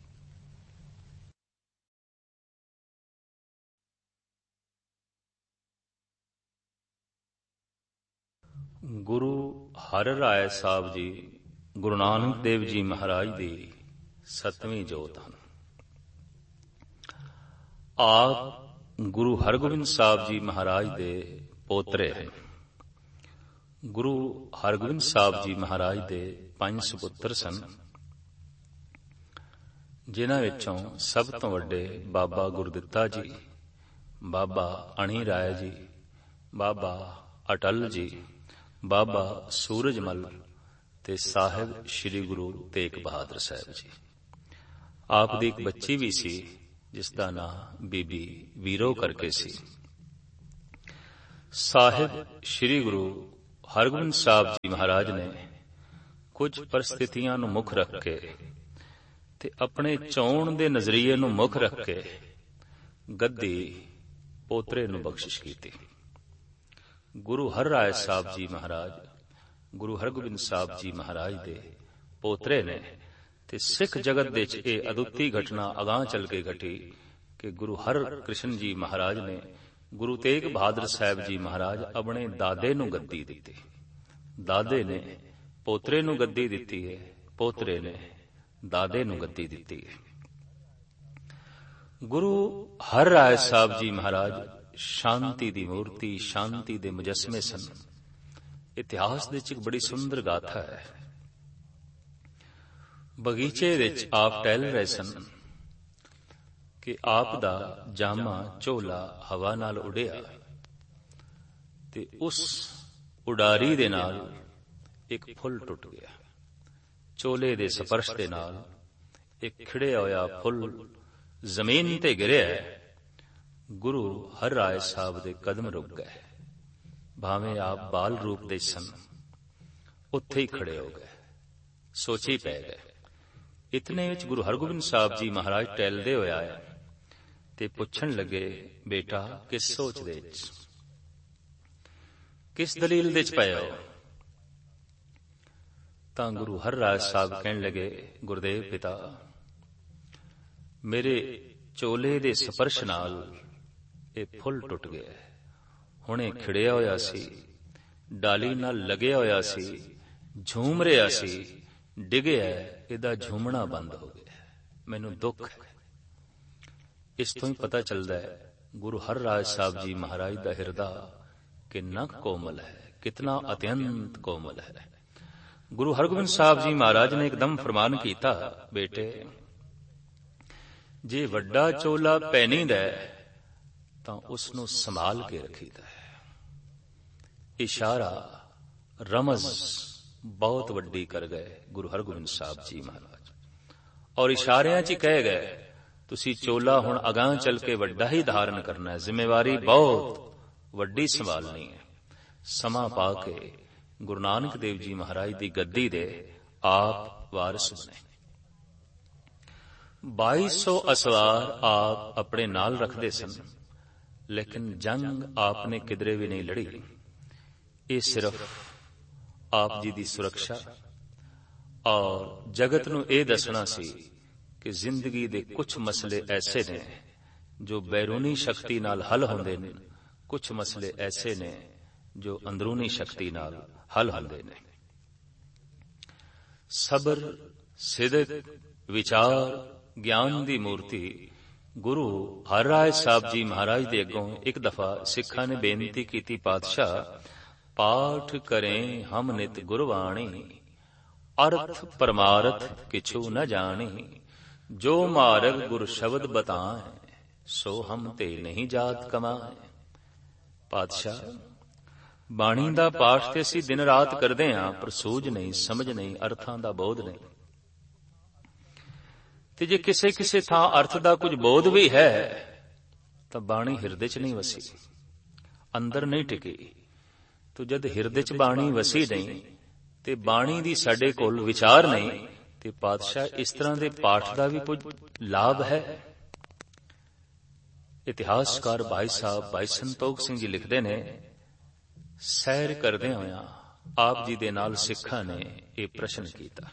ਗੁਰੂ ਹਰਿ ਰਾਏ ਸਾਹਿਬ ਜੀ ਗੁਰੂ ਨਾਨਕ ਦੇਵ ਜੀ ਮਹਾਰਾਜ ਦੀ ਸਤਵੀਂ ਜੋਤ ਹਨ। ਆਪ ਗੁਰੂ ਹਰਗੋਬਿੰਦ ਸਾਹਿਬ ਜੀ ਮਹਾਰਾਜ ਦੇ ਪੋਤਰੇ ਹਨ। ਗੁਰੂ ਹਰਗੋਬਿੰਦ ਸਾਹਿਬ ਜੀ ਮਹਾਰਾਜ ਦੇ ਪੰਜ ਸੁਪੁੱਤਰ ਸਨ, ਜਿਨ੍ਹਾਂ ਵਿੱਚੋਂ ਸਭ ਤੋਂ ਵੱਡੇ ਬਾਬਾ ਗੁਰਦਿੱਤਾ ਜੀ, ਬਾਬਾ ਅਣੀ ਰਾਏ ਜੀ, ਬਾਬਾ ਅਟਲ ਜੀ, ਬਾਬਾ ਸੂਰਜਮਲ ਤੇ ਸਾਹਿਬ ਸ੍ਰੀ ਗੁਰੂ ਤੇਗ ਬਹਾਦਰ ਸਾਹਿਬ ਜੀ। ਆਪ ਦੀ ਇੱਕ ਬੱਚੀ ਵੀ ਸੀ ਜਿਸ ਦਾ ਨਾਂ ਬੀਬੀ ਵੀਰੋ ਕਰਕੇ ਸੀ। ਸਾਹਿਬ ਸ੍ਰੀ ਗੁਰੂ ਹਰਗੋਬਿੰਦ ਸਾਹਿਬ ਜੀ ਮਹਾਰਾਜ ਨੇ ਕੁਝ ਪਰਿਸਥਿਤੀਆਂ ਨੂੰ ਮੁੱਖ ਰੱਖ ਕੇ ਤੇ ਆਪਣੇ ਚੋਣ ਦੇ ਨਜ਼ਰੀਏ ਨੂੰ ਮੁੱਖ ਰੱਖ ਕੇ ਗੱਦੀ ਪੋਤਰੇ ਨੂੰ ਬਖਸ਼ਿਸ਼ ਕੀਤੀ। ਗੁਰੂ ਹਰਿਰਾਏ ਸਾਹਿਬ ਜੀ ਮਹਾਰਾਜ ਗੁਰੂ ਹਰਗੋਬਿੰਦ ਸਾਹਿਬ ਜੀ ਮਹਾਰਾਜ ਦੇ ਪੋਤਰੇ ਨੇ ਤੇ ਸਿੱਖ ਜਗਤ ਦੇ ਵਿੱਚ ਇਹ ਅਦੁੱਤੀ ਘਟਨਾ ਅਗਾਂਹ ਚੱਲ ਕੇ ਘਟੀ ਕਿ ਗੁਰੂ ਹਰ ਕ੍ਰਿਸ਼ਨ ਜੀ ਮਹਾਰਾਜ ਨੇ ਗੁਰੂ ਤੇਗ ਬਹਾਦਰ ਸਾਹਿਬ ਜੀ ਮਹਾਰਾਜ ਆਪਣੇ ਦਾਦੇ ਨੂੰ ਗੱਦੀ ਦਿੱਤੀ। ਦਾਦੇ ਨੇ ਪੋਤਰੇ ਨੂੰ ਗੱਦੀ ਦਿੱਤੀ ਹੈ, ਪੋਤਰੇ ਨੇ ਦਾਦੇ ਨੂੰ ਗੱਦੀ ਦਿੱਤੀ ਹੈ। ਗੁਰੂ ਹਰਿਰਾਏ ਸਾਹਿਬ ਜੀ ਮਹਾਰਾਜ ਸ਼ਾਂਤੀ ਦੀ ਮੂਰਤੀ, ਸ਼ਾਂਤੀ ਦੇ ਮੁਜੱਸਮੇ ਸਨ। ਇਤਿਹਾਸ ਦੇ ਵਿੱਚ ਇੱਕ ਬੜੀ ਸੁੰਦਰ ਗਾਥਾ ਹੈ। ਬਗੀਚੇ ਵਿੱਚ ਆਪ ਟਹਿਲ ਰਹੇ ਸਨ ਕਿ ਆਪ ਦਾ ਜਾਮਾ ਝੋਲਾ ਹਵਾ ਨਾਲ ਉੱਡਿਆ ਤੇ ਉਸ ਉਡਾਰੀ ਦੇ ਨਾਲ ਇੱਕ ਫੁੱਲ ਟੁੱਟ ਗਿਆ। ਝੋਲੇ ਦੇ ਸਪਰਸ਼ ਦੇ ਨਾਲ ਇੱਕ ਖਿੜਿਆ ਹੋਇਆ ਫੁੱਲ ਜ਼ਮੀਨ ਤੇ ਗਿਰਿਆ। ਗੁਰੂ ਹਰਿਰਾਏ ਸਾਹਿਬ ਦੇ ਕਦਮ ਰੁਕ ਗਏ। ਭਾਵੇਂ ਆਪ ਬਾਲ ਰੂਪ ਦੇ ਸਨ, ਉੱਥੇ ਹੀ ਖੜੇ ਹੋ ਗਏ, ਸੋਚੀ ਪੈ ਗਏ। ਇਤਨੇ ਵਿੱਚ ਗੁਰੂ ਹਰਗੋਬਿੰਦ ਸਾਹਿਬ ਜੀ ਮਹਾਰਾਜ ਟਹਿਲਦੇ ਹੋਏ ਆਏ ਤੇ ਪੁੱਛਣ ਲੱਗੇ, ਬੇਟਾ ਕਿਸ ਸੋਚ ਦੇ ਵਿੱਚ, ਕਿਸ ਦਲੀਲ ਦੇ ਵਿੱਚ ਪਏ ਹੋ? ਤਾਂ ਗੁਰੂ ਹਰਿਰਾਏ ਸਾਹਿਬ ਕਹਿਣ ਲੱਗੇ, ਗੁਰਦੇਵ ਪਿਤਾ, ਮੇਰੇ ਚੋਲੇ ਦੇ ਸਪਰਸ਼ ਨਾਲ ਇਹ ਫੁੱਲ ਟੁੱਟ ਗਿਆ। ਹੁਣੇ ਖਿੜਿਆ ਹੋਇਆ ਸੀ, ਡਾਲੀ ਨਾਲ ਲੱਗਿਆ ਹੋਇਆ ਸੀ, ਝੂਮ ਰਿਹਾ ਸੀ, ਡਿੱਗਿਆ, ਇਹਦਾ ਝੂਮਣਾ ਬੰਦ ਹੋ ਗਿਆ। ਮੈਨੂੰ ਦੁੱਖ ਹੈ। ਇਸ ਤੋਂ ਹੀ ਪਤਾ ਚੱਲਦਾ ਹੈ ਗੁਰੂ ਹਰਿਰਾਏ ਸਾਹਿਬ ਜੀ ਮਹਾਰਾਜ ਦਾ ਹਿਰਦਾ ਕਿੰਨਾ ਕੋਮਲ ਹੈ, ਕਿਤਨਾ ਅਤਿਅੰਤ ਕੋਮਲ ਹੈ। ਗੁਰੂ ਹਰਗੋਬਿੰਦ ਸਾਹਿਬ ਜੀ ਮਹਾਰਾਜ ਨੇ ਇੱਕਦਮ ਫਰਮਾਨ ਕੀਤਾ, ਬੇਟੇ ਜੇ ਵੱਡਾ ਚੋਲਾ ਪਹਿਨੀਦਾ ਤਾਂ ਉਸ ਨੂੰ ਸੰਭਾਲ ਕੇ ਰੱਖੀਦਾ ਹੈ। ਇਸ਼ਾਰਾ, ਰਮਜ਼ ਬਹੁਤ ਵੱਡੀ ਕਰ ਗਏ ਗੁਰੂ ਹਰਗੋਬਿੰਦ ਸਾਹਿਬ ਜੀ ਮਹਾਰਾਜ, ਔਰ ਇਸ਼ਾਰਿਆਂ 'ਚ ਹੀ ਕਹਿ ਗਏ, ਤੁਸੀਂ ਚੋਲਾ ਹੁਣ ਅਗਾਂਹ ਚੱਲ ਕੇ ਵੱਡਾ ਹੀ ਧਾਰਨ ਕਰਨਾ ਹੈ, ਜ਼ਿੰਮੇਵਾਰੀ ਬਹੁਤ ਵੱਡੀ ਸੰਭਾਲਣੀ ਹੈ। ਸਮਾਂ ਪਾ ਕੇ ਗੁਰੂ ਨਾਨਕ ਦੇਵ ਜੀ ਮਹਾਰਾਜ ਦੀ ਗੱਦੀ ਦੇ ਆਪ ਵਾਰਿਸ ਬਣੇ। ਬਾਈ ਸੌ ਅਸਵਾਰ ਆਪ ਆਪਣੇ ਨਾਲ ਰੱਖਦੇ ਸਨ, ਲੇਕਿਨ ਜੰਗ ਆਪ ਨੇ ਕਿਧਰੇ ਵੀ ਨਹੀਂ ਲੜੀ। ਇਹ ਸਿਰਫ ਆਪ ਜੀ ਦੀ ਸੁਰੱਖਿਆ ਔਰ ਜਗਤ ਨੂੰ ਇਹ ਦੱਸਣਾ ਸੀ ਕਿ ਜ਼ਿੰਦਗੀ ਦੇ ਕੁਝ ਮਸਲੇ ਐਸੇ ਨੇ ਜੋ ਬੈਰੂਨੀ ਸ਼ਕਤੀ ਨਾਲ ਹੱਲ ਹੁੰਦੇ ਨੇ, ਕੁਝ ਮਸਲੇ ਐਸੇ ਨੇ ਜੋ ਅੰਦਰੂਨੀ ਸ਼ਕਤੀ ਨਾਲ ਹੱਲ ਹੁੰਦੇ ਨੇ। ਸਬਰ, ਸਿਦਕ, ਵਿਚਾਰ, ਗਿਆਨ ਦੀ ਮੂਰਤੀ ਗੁਰੂ ਹਰਿਰਾਏ ਸਾਹਿਬ ਜੀ ਮਹਾਰਾਜ ਦੇ ਅੱਗੋਂ ਇੱਕ ਦਫਾ ਸਿੱਖਾਂ ਨੇ ਬੇਨਤੀ ਕੀਤੀ, ਪਾਤਸ਼ਾਹ ਪਾਠ ਕਰੇ ਹਮ ਨਿਤ ਗੁਰਬਾਣੀ, ਅਰਥ ਪਰਮਾਰਥ ਕਿਛੂ ਨ ਜਾਣੀ, ਜੋ ਮਾਰਗ ਗੁਰ ਸ਼ਬਦ ਬਤਾਏ, ਸੋ ਹਮ ਤੇ ਨਹੀਂ ਜਾਤ ਕਮਾਏ। ਪਾਤਸ਼ਾਹ ਬਾਣੀ ਦਾ ਪਾਠ ਤੇ ਅਸੀਂ ਦਿਨ ਰਾਤ ਕਰਦੇ ਹਾਂ, ਪਰ ਸੂਝ ਨਹੀਂ, ਸਮਝ ਨਹੀਂ, ਅਰਥਾਂ ਦਾ ਬੋਧ ਨਹੀਂ। ਤੇ ਜੇ ਕਿਸੇ ਕਿਸੇ ਥਾਂ ਅਰਥ ਦਾ ਕੁਝ ਬੋਧ ਵੀ ਹੈ ਤਾਂ ਬਾਣੀ ਹਿਰਦੇ 'ਚ ਨਹੀਂ ਵਸੀ, ਅੰਦਰ ਨਹੀਂ ਟਿਕੀ। ਤੋ ਜਦ ਹਿਰਦੇ 'ਚ ਬਾਣੀ ਵਸੀ ਨਹੀਂ ਤੇ ਬਾਣੀ ਦੀ ਸਾਡੇ ਕੋਲ ਵਿਚਾਰ ਨਹੀਂ, ਤੇ ਪਾਤਸ਼ਾਹ ਇਸ ਤਰ੍ਹਾਂ ਦੇ ਪਾਠ ਦਾ ਵੀ ਕੁਝ ਲਾਭ ਹੈ। ਇਤਿਹਾਸਕਾਰ ਭਾਈ ਸਾਹਿਬ ਭਾਈ ਸੰਤੋਖ ਸਿੰਘ ਜੀ ਲਿਖਦੇ ਨੇ, ਸੈਰ ਕਰਦੇ ਹੋਇਆਂ ਆਪ ਜੀ ਦੇ ਨਾਲ ਸਿੱਖਾਂ ਨੇ ਇਹ ਪ੍ਰਸ਼ਨ ਕੀਤਾ।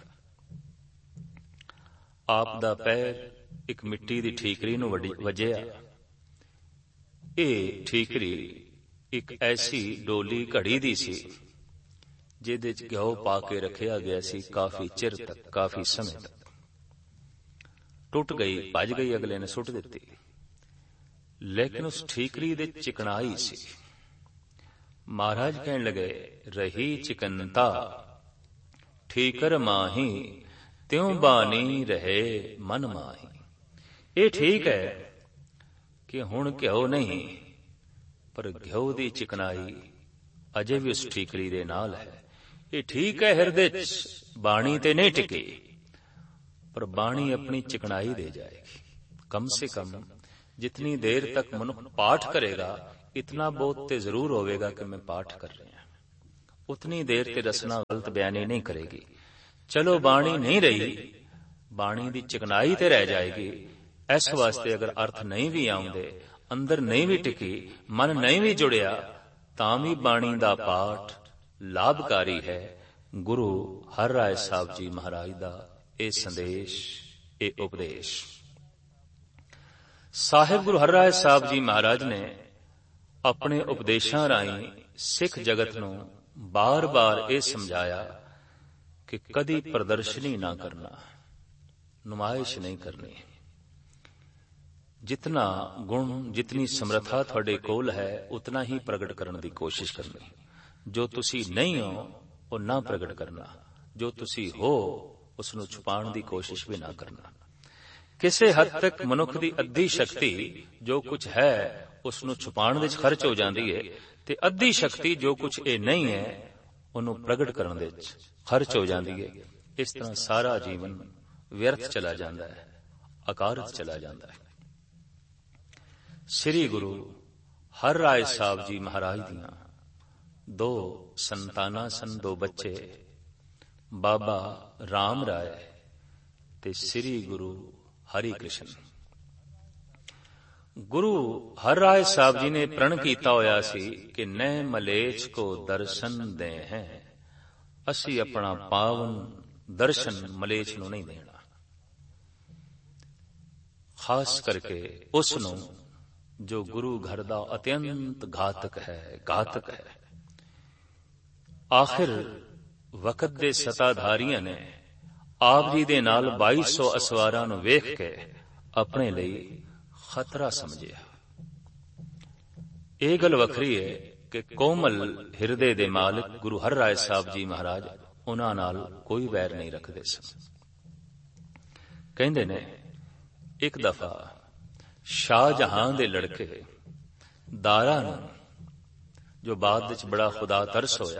ਆਪ ਦਾ ਪੈਰ ਇੱਕ ਮਿੱਟੀ ਦੀ ਠੀਕਰੀ ਨੂੰ ਵੱਜਿਆ। ਇਹ ਠੀਕਰੀ ਇੱਕ ਐਸੀ ਡੋਲੀ ਘੜੀ ਦੀ ਸੀ ਜਿਹਦੇ 'ਚ ਘਿਓ ਪਾ ਕੇ ਰੱਖਿਆ ਗਿਆ ਸੀ ਕਾਫੀ ਚਿਰ ਤੱਕ, ਕਾਫੀ ਸਮੇਂ ਤੱਕ। ਟੁੱਟ ਗਈ, ਭੱਜ ਗਈ, ਅਗਲੇ ਨੇ ਸੁੱਟ ਦਿੱਤੀ। ਲੇਕਿਨ ਉਸ ਠੀਕਰੀ ਦੇ ਚਿਕਨਾਈ ਸੀ। ਮਹਾਰਾਜ ਕਹਿਣ ਲੱਗੇ, ਰਹੀ ਚਿਕਨਤਾ ਠੀਕਰ ਮਾਹੀ, ਤਿਉ ਬਾਣੀ ਰਹੇ ਮਨ ਮਾਹੀ। ਇਹ ਠੀਕ ਹੈ ਕਿ ਹੁਣ ਘਿਓ ਨਹੀਂ, ਪਰ ਘਿਓ ਦੀ ਚਿਕਨਾਈ ਅਜੇ ਵੀ ਉਸ ਠੀਕਰੀ ਦੇ ਨਾਲ ਹੈ। ਇਹ ਠੀਕ ਹੈ ਹਿਰਦੇ 'ਚ ਬਾਣੀ ਤੇ ਨਹੀਂ ਟਿਕੀ, ਪਰ ਬਾਣੀ ਆਪਣੀ ਚਿਕਨਾਈ ਦੇ ਜਾਏਗੀ। ਕਮ ਸੇ ਕਮ ਜਿਤਨੀ ਦੇਰ ਤੱਕ ਮਨੁੱਖ ਪਾਠ ਕਰੇਗਾ, इतना बोध ते जरूर होवेगा कि मैं पाठ कर रहा, उतनी देर ते रसना गलत बयानी नहीं करेगी। चलो बाणी नहीं रही, बाणी दी चिकनाई ते रह जाएगी। इस वास्ते अगर अर्थ नहीं भी आउंदे, अंदर नहीं भी टिकी, मन नहीं भी जुड़िया, तां भी बाणी दा पाठ लाभकारी है। गुरु हर राय साहब जी महाराज दा ए संदेश, ए उपदेश। साहिब गुरु हर राय साहब जी महाराज ने अपने उपदेशां राहीं सिख जगत नूं बार बार ये समझाया कि कदी प्रदर्शनी ना करना, नुमाइश नहीं करनी। जितना गुण, जितनी समर्था तुहाडे कोल है, उतना ही प्रगट करने की कोशिश करनी। जो तुसी नहीं हो वो ना प्रगट करना, जो तुसी हो उसनूं छुपाण की कोशिश भी ना करना। किसी हद तक मनुख की अद्धी शक्ति जो कुछ है उसनूं छुपाण विच खर्च हो जाती है, ते अद्धी शक्ति जो कुछ ये नहीं है उन्होंने प्रगट करने विच खर्च हो जाती है। इस तरह सारा जीवन व्यर्थ चला जाता है, अकारत चला जाता है। श्री गुरु हर राय साहब जी महाराज दियां दो संताना सन, दो बच्चे, बाबा राम राय ते श्री गुरु हरि कृष्ण। गुरु हर राय साहब जी ने प्रण किया होया सी कि न मलेच को दर्शन दे हैं, असी अपना पावन दर्शन मलेच नूं नहीं देना। खास करके उसनूं जो गुरु घर दा अत्यंत घातक है, घातक है। आखिर वक्त दे सताधारियां ने आप जी दे नाल बाई सौ असवारां नूं वेख के अपने लिए खतरा समझिया। यह गल वखरी है कि कोमल हिरदे दे मालिक गुरु हर राय साहब जी महाराज उन्हां नाल कोई वैर नहीं रखते सन। कहंदे ने एक दफा शाहजहां दे लड़के दारा नूं, जो बाद विच बड़ा खुदा तरस होया,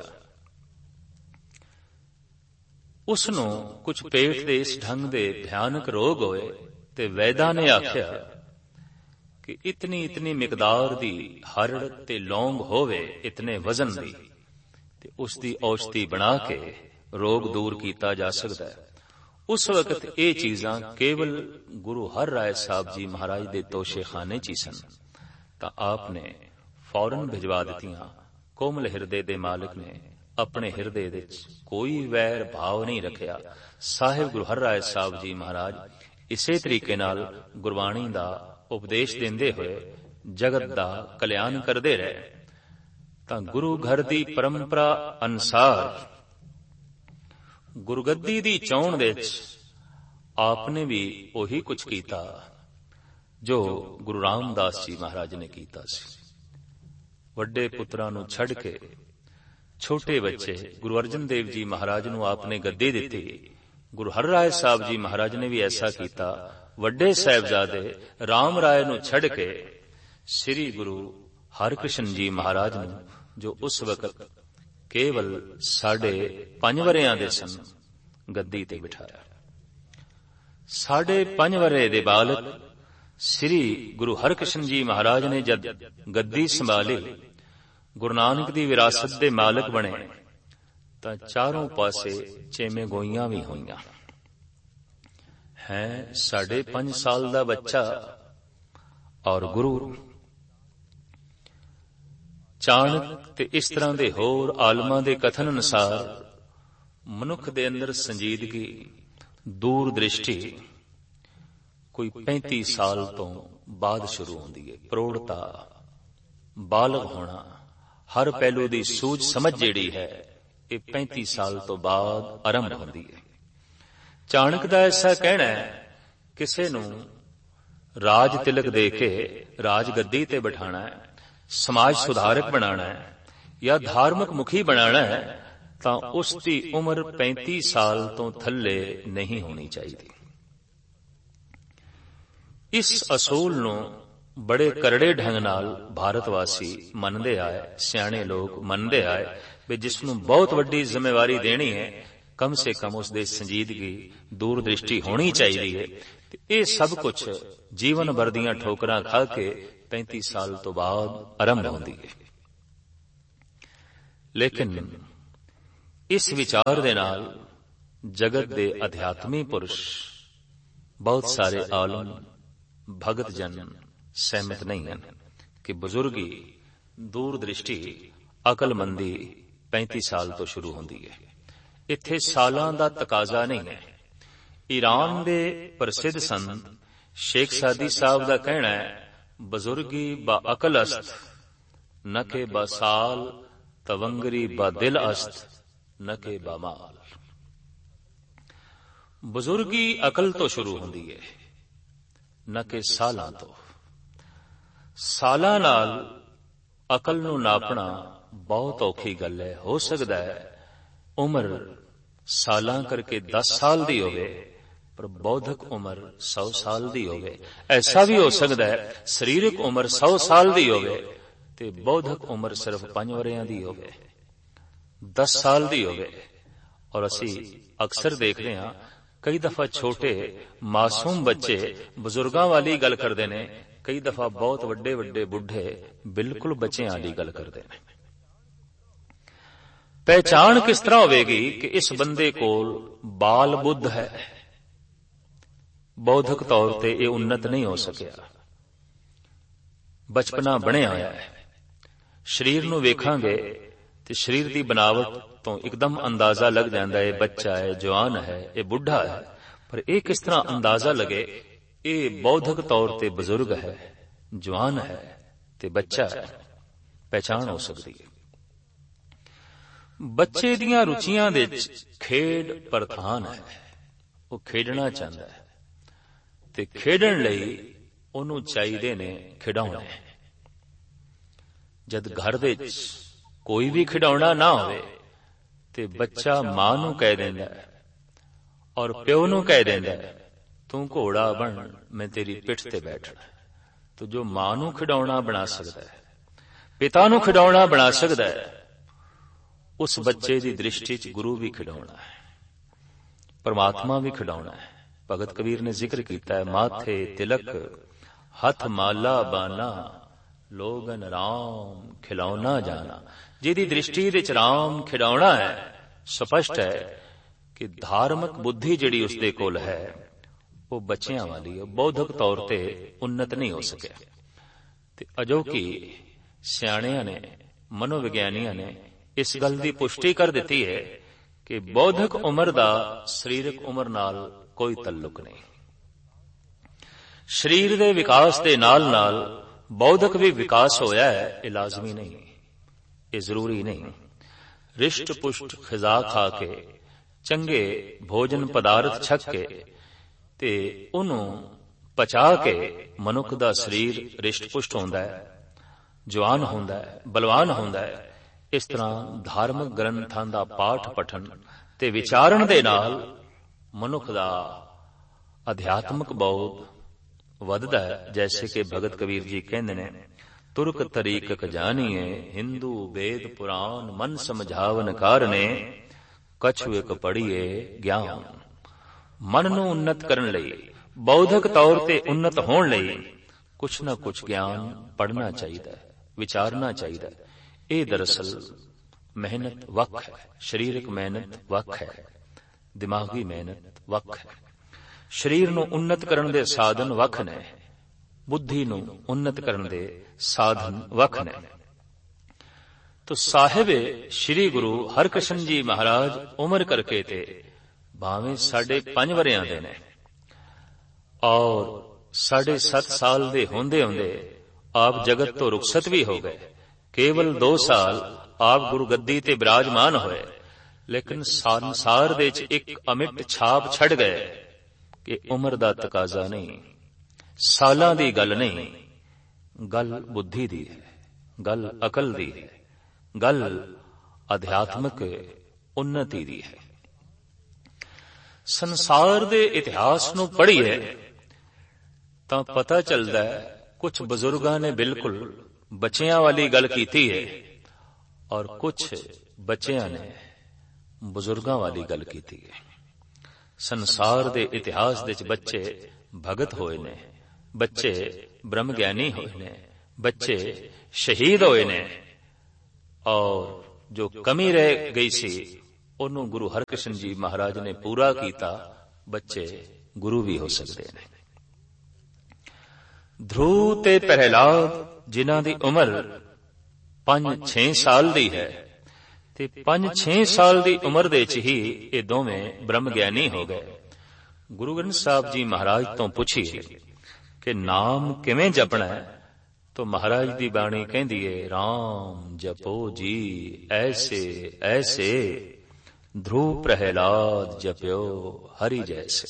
उसनूं कुछ पेट दे इस ढंग दे भयानक रोग होए ते वैदा ने आख्या कि इतनी इतनी मिकदार दी हरड़ ते लौंग होवे, इतने वजन दी, ते उसदी औषधि बना के रोग दूर किया जा सकता है। उस वक्त ये चीजां केवल गुरु हर राय साहब जी महाराज दे तोशे खाने ची सन, तां आपने फौरन भिजवा दित्तियां। कोमल हिरदे दे मालिक ने अपने हिरदे विच कोई वैर भाव नहीं रखिया। साहिब गुरु हर राय साहब जी महाराज इसे तरीके नाल गुरबाणी दा उपदेश देंदे हुए जगत दा कल्याण करदे रहे। तां गुरु घर दी परंपरा अनुसार गुरगद्दी दी चौण विच आपने भी ओही कुछ कीता जो गुरु रामदास जी महाराज ने कीता सी। वड्डे पुत्रां नूं छड़ के छोटे बच्चे गुरु अर्जन देव जी महाराज नूं आपने गद्दी दिती। गुरु हर राय साहब जी महाराज ने भी ऐसा किया। वड्डे साहिबजादे राम राय नूं छड़ के श्री गुरु हरकृष्ण जी महाराज नूं, जो उस वक्त केवल साढ़े पंज वरियां दे सन, गद्दी ते बिठाया। साढ़े पंज वरे दे बालक श्री गुरु हरकृष्ण जी महाराज ने जद गद्दी संभाली, गुरु नानक दी विरासत दे मालिक बने, तां चारों पासे चेमे गोईयां भी होईयां। है साढ़े पंज साल दा बच्चा और गुरु। चाणक ते इस तरह दे होर आलमां दे कथन अनुसार मनुख दे अंदर संजीदगी, दूर दृष्टि कोई पैंती साल तो बाद शुरू होंदी है। प्रौढ़ता, बालग होना, हर पहलू दी सूझ समझ जेड़ी है ये पैंती साल तो बाद आरंभ होंदी है। चाणक दा ऐसा कहना है, किसे नूं राज तिलक दे के राज गद्दी ते बिठाना है, समाज सुधारक बनाना है या धार्मिक मुखी बनाना है, तां उसकी उम्र पैंती साल तो थल्ले नहीं होनी चाहिए। इस असूल नूं बड़े करड़े ढंग नाल भारतवासी मनदे आए, सियाणे लोग मनदे आए भी जिसनूं बहुत वड्डी जिम्मेवारी देनी है, कम से कम उसदे संजीदगी, दूरदृष्टि होनी चाहिए। ये सब कुछ जीवन भर दीयां ठोकरां खा के पैंती साल तो बाद आरंभ होंदी है। लेकिन इस विचार दे नाल जगत दे अध्यात्मी पुरुष बहुत सारे आलम भगत जन सहमत नहीं हैं कि बुजुर्गी, दूरदृष्टि, अकलमंदी पैंती साल तो शुरू होंदी है। इत्थे सालां दा तकाजा नहीं है। ईरान दे प्रसिद्ध संत शेख सादी साहब दा कहना है, बुजुर्गी बा अकल अस्त न के बा साल, तवंगरी बा दिल अस्त न के बा माल। बुजुर्गी अकल तो शुरू होंदी है, न के सालां तो। सालां नाल अकल नूं नापना बहुत औखी गल है। हो सकता है उम्र सालां करके दस साल दी होवे पर बौद्धिक उम्र सौ साल दी होवे। ऐसा भी हो सकता है शरीरक उम्र सौ साल दी होवे ते बौद्धिक उम्र सिर्फ पांच वरियां दी होवे, दस साल दी होवे। और असी अक्सर देखते हैं कई दफा छोटे मासूम बच्चे बुजुर्गां वाली गल करदे ने, कई दफा बहुत वड्डे वड्डे बुढ़े बिल्कुल बच्चें वाली गल करदे ने। पहचान किस तरह होवेगी कि इस बंदे कोल बाल बुद्ध है, बौद्धिक तौर ते ये उन्नत नहीं हो सकिया, बचपना बने होया है। शरीर नूं वेखांगे ते शरीर दी बनावट तो एकदम अंदाजा लग जाता है बच्चा है, जवान है, ये बुढ़ा है। पर यह किस तरह अंदाजा लगे ये बौद्धिक तौर ते बुजुर्ग है, जवान है ते बच्चा है, पहचान हो सकती है। बच्चे दियां रुचियां दे खेड प्रधान है, वो खेडना चाहता है ते खेडण लई ओनू चाहिए ने खिडौने। जद घर दे कोई भी खिडौना ना होवे ते बच्चा मां नू कह देंदा है और प्यो नू कह देंदा है तू घोड़ा बन, मैं तेरी पिठ ते बैठना। तो जो मां नू खिडौना बना सकता है, पिता नू खिडौना बना सकता है, उस बच्चे की दृष्टि च गुरु भी खिडौना है, परमात्मा भी खिडौना है। भगत कबीर ने जिक्र किया है, माथे तिलक हथ माला बाना, लोगन राम खिलौना जाना। जिहदी दृष्टि विच राम खिडौना है, स्पष्ट है कि धार्मिक बुद्धि जिहड़ी उसदे कोल है वो बच्चियां वाली है, बौद्धिक तौर ते उन्नत नहीं हो सकिया। ते अजोकी सियाणियां ने, मनोविग्यानियां ने इस गल दी पुष्टि कर दिती है कि बौद्धिक उम्र दा शरीरक उम्र नाल कोई तल्लुक नहीं। शरीर दे विकास दे नाल नाल बौद्धिक भी विकास होया है, ये लाजमी नहीं, ये जरूरी नहीं। रिष्ट पुष्ट खिजा खा के, चंगे भोजन पदार्थ छक के ते उन्हों पचा के मनुख दा शरीर रिष्ट पुष्ट होंदा है, जवान होंदा है, बलवान होंदा है। इस तरह धार्मिक ग्रंथां दा पाठ पठन ते विचारण दे नाल मनुख दा अध्यात्मक बोध वधदा है। जैसे कि भगत कबीर जी कहंदे ने, तुर्क तरीकक जानिए हिंदू वेद पुराण मन समझावन कारने, कछु एक पढ़िए ज्ञान। मन नूं उन्नत करन लई, बौद्धिक तौर ते उन्नत होण लई कुछ न कुछ ज्ञान पढ़ना चाहिए, विचारना चाहिए। ये दरअसल मेहनत वख है, शरीरक मेहनत वख है, दिमागी मेहनत वख है। शरीर नूं उन्नत करन दे साधन वख ने, बुद्धि नूं उन्नत करन दे साधन वख ने। तो साहिब श्री गुरु हरकृष्ण जी महाराज उम्र करके ते भावें साढ़े पांच वरियां दे ने और साढ़े सत साल दे होंदे होंदे आप जगत तो रुखसत भी हो गए। केवल दो साल आप गुरु गद्दी ते विराजमान होए, लेकिन संसार दे च एक अमिट छाप छड़ गए कि उम्र दा तकाजा नहीं, सालां दी गल नहीं, गल बुद्धि दी है, गल अकल दी है, गल अध्यात्मक उन्नति दी है। संसार दे इतिहास नूं पढ़ीए तां पता चलदा है कुछ बुजुर्गां ने बिल्कुल बच्चियां वाली गल कीती है और कुछ बच्चियां ने बुजुर्गां वाली गल कीती है। संसार दे इतिहास दे बच्चे भगत होए ने, बच्चे ब्रह्म ज्ञानी होए ने, बच्चे शहीद होए ने और जो कमी रह गई सी ਉਹਨੂੰ ਗੁਰੂ ਹਰਕ੍ਰਿਸ਼ਨ ਜੀ ਮਹਾਰਾਜ ਨੇ ਪੂਰਾ ਕੀਤਾ। ਬੱਚੇ ਗੁਰੂ ਵੀ ਹੋ ਸਕਦੇ ਨੇ। ਧਰੂ ਤੇ ਪ੍ਰਹਿਲਾਦ ਜਿਨ੍ਹਾਂ ਦੀ ਉਮਰ ਪੰਜ ਛੇ ਸਾਲ ਦੀ ਹੈ ਤੇ ਪੰਜ ਛੇ ਸਾਲ ਦੀ ਉਮਰ ਦੇ ਚ ਹੀ ਇਹ ਦੋਵੇਂ ਬ੍ਰਹਮ ਗਿਆਨੀ ਹੋ ਗਏ। ਗੁਰੂ ਗ੍ਰੰਥ ਸਾਹਿਬ ਜੀ ਮਹਾਰਾਜ ਤੋਂ ਪੁੱਛੀਏ ਕਿ ਨਾਮ ਕਿਵੇਂ ਜਪਣਾ ਹੈ तो महाराज दी बाणी कहती है, राम जपो जी ऐसे ऐसे ध्रुव प्रहलाद जप्यो हरि जैसे।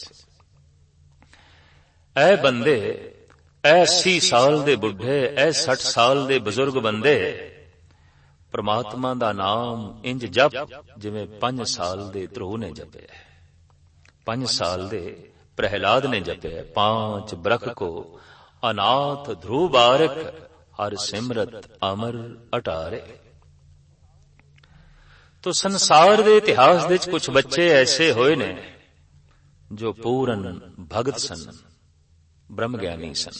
ऐ बंदे, ऐ अस्सी साल दे बुढ़े, ऐ सठ साल दे बुजुर्ग बंदे परमात्मा दा नाम इंज जप जिवें पंज साल दे ध्रुव ने जपे, पंज साल दे प्रहलाद ने जपे। पांच बरख को अनाथ ध्रुव बारक हर सिमरत अमर अटारे। तो संसार दे इतिहास विच कुछ बच्चे ऐसे होए ने जो पूरन भगत सन, ब्रह्म ज्ञानी सन।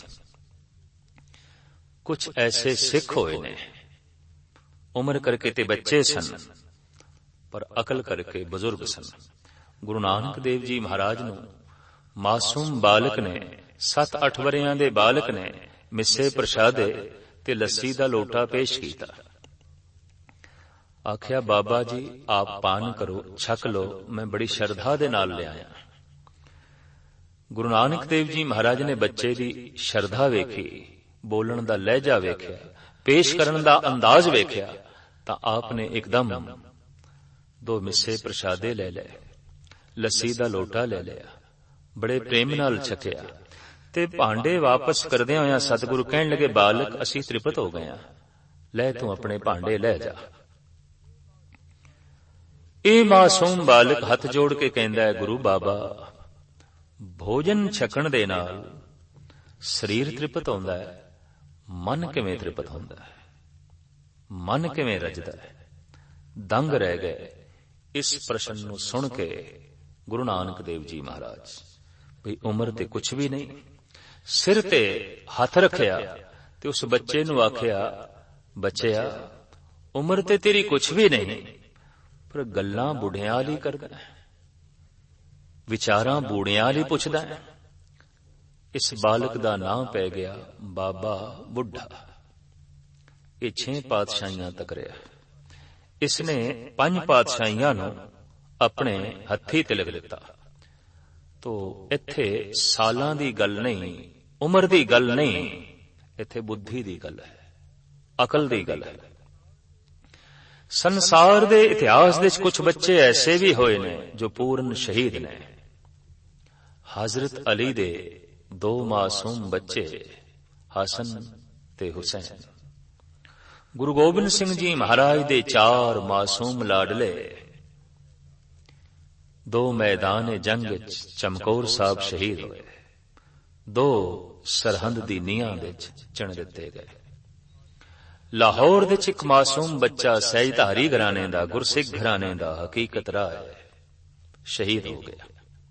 कुछ ऐसे सिख होए ने उम्र करके ते बच्चे सन पर अकल करके बुजुर्ग सन। गुरु नानक देव जी महाराज नूं मासूम बालक ने, सत अठ वरियां दे बालक ने मिस्से प्रसादे ते लस्सी दा लोटा पेश कीता। आख्या बाबा जी आप पान करो, छक लो, मैं बड़ी श्रद्धा दे नाल ले आया। गुरु नानक देव जी महाराज ने बच्चे दी श्रद्धा वेखी, बोलण दा लहजा वेख्या, पेश करन दा अंदाज वेख्या तां आपने एकदम दो मिस्से प्रसादे ले ले, लस्सी दा लोटा ले लिया, बड़े प्रेम नाल छकिया ते भांडे वापस करदे होया सतगुरु कहण लगे, बालक असी तृप्त हो गए, ले तू अपने भांडे ले जा। ए मासूम बालक हथ जोड़ के कहंदा है, गुरु बाबा भोजन छकण दे नाल शरीर तृप्त होंदा है, मन किवें तृप्त होंदा है, मन किवें रजदा है। दंग रह गए इस प्रश्न नूं सुन के गुरु नानक देव जी महाराज। भई उम्र ते कुछ भी नहीं, सिर ते हथ रखिया ते उस बच्चे नूं आखिया, बच्चिया उम्र ते तेरी कुछ भी नहीं पर गल्लां बुढ़ियां वाली करदा है, विचारां बूढ़ियां वाली पुछदा है। इस बालक दा नाम पै गया बाबा बुढ़ा। ये छे पातशाहियां तक रहा। इसने पंज पातशाहियां नूं अपने हत्थी तिलक दिता। तो इत्थे सालां दी गल नहीं, उम्र दी गल नहीं, इत्थे बुद्धि दी गल है, अकल दी गल है। संसार दे इतिहास विच कुछ बच्चे ऐसे भी होए ने जो पूर्ण शहीद ने। हजरत अली दे दो मासूम बच्चे हसन ते हुसैन, गुरु गोबिंद सिंह जी महाराज दे चार मासूम लाडले दो मैदान जंग विच चमकौर साहब शहीद होए, दो सरहंद दी नीहां विच चण दिते गए। लाहौर विच एक मासूम बच्चा सैयधारी घराने दा, गुरसिख घराने दा हकीकत राह शहीद हो गया।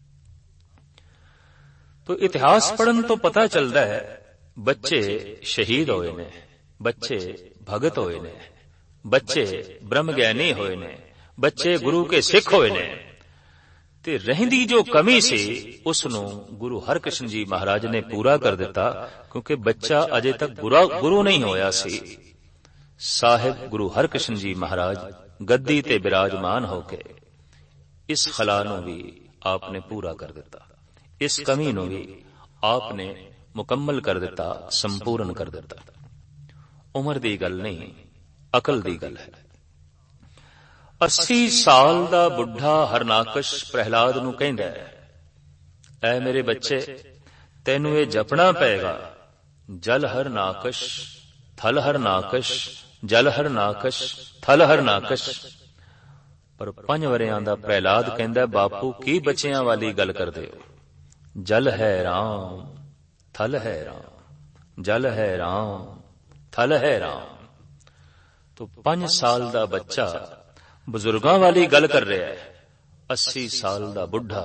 तो इतिहास पढ़न तो पता चलता है बच्चे शहीद होए ने, बच्चे भगत होए ने, बच्चे ब्रह्म ज्ञानी होए ने, बच्चे गुरु के सिख होए ने। ते रहिंदी जो कमी सी उसनूं गुरु हरकृष्ण जी महाराज ने पूरा कर दिता, क्योंकि बच्चा अजे तक गुरु गुरु नहीं होया सी। साहिब गुरु हरकृष्ण जी महाराज गद्दी ते विराजमान होके इस खला नूं भी आपने पूरा कर दिता, इस कमी नूं भी आपने मुकम्मल कर दिता, संपूर्ण कर दिता। उम्र दी गल नहीं, अकल दी गल है। अस्सी साल दा बुढ़ा हरनाकश प्रहलाद नूं कहंदा है, ऐ मेरे बच्चे तैनूं ये जपना पेगा, जल हर नाकश थल हर नाकश, जल हर नाकश थल हर नाकश। पर पंज वरियां दा प्रहलाद कहंदा, बापू की बच्चियां वाली गल करदे हो, जल है राम थल है राम, जल है राम थल है राम। तो पांच साल दा बच्चा बुजुर्गां वाली गल कर रहा है, अस्सी साल दा बुढ़ा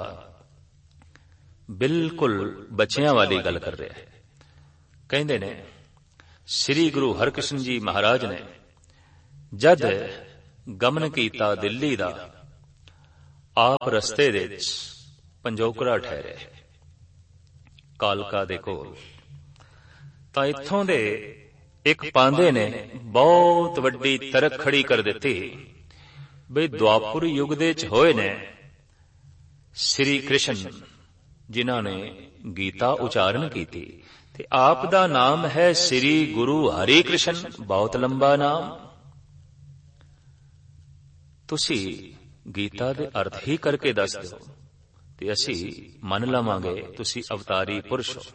बिल्कुल बच्चियां वाली गल कर रहा है। कहंदे ने ਸ੍ਰੀ ਗੁਰੂ ਹਰਕ੍ਰਿਸ਼ਨ ਜੀ ਮਹਾਰਾਜ ਨੇ ਜਦ ਗਮਨ ਕੀਤਾ ਦਿੱਲੀ ਦਾ, ਆਪ ਰਸਤੇ ਦੇ ਵਿੱਚ ਪੰਜੋਕੜਾ ਠਹਿਰੇ ਕਾਲਕਾ ਦੇ ਕੋਲ। ਤਾਂ ਇੱਥੋਂ ਦੇ ਇੱਕ ਪਾਂਧੇ ਨੇ ਬਹੁਤ ਵੱਡੀ ਤਰਕ ਖੜੀ ਕਰ ਦਿੱਤੀ ਬਈ ਦੁਆਪੁਰ ਯੁੱਗ ਦੇ ਚ ਹੋਏ ਨੇ ਸ੍ਰੀ ਕ੍ਰਿਸ਼ਨ ਜਿਨ੍ਹਾਂ ਨੇ ਗੀਤਾ ਉਚਾਰਨ ਕੀਤੀ, ਤੇ ਆਪ ਦਾ ਨਾਮ ਹੈ ਸ੍ਰੀ ਗੁਰੂ ਹਰਿ ਕ੍ਰਿਸ਼ਨ, ਬਹੁਤ ਲੰਬਾ ਨਾਮ। ਤੁਸੀਂ ਗੀਤਾ ਦੇ ਅਰਥ ਹੀ ਕਰਕੇ ਦੱਸ ਦਿਓ ਤੇ ਅਸੀਂ ਮੰਨ ਲਵਾਂਗੇ ਤੁਸੀਂ ਅਵਤਾਰੀ ਪੁਰਸ਼ ਹੋ।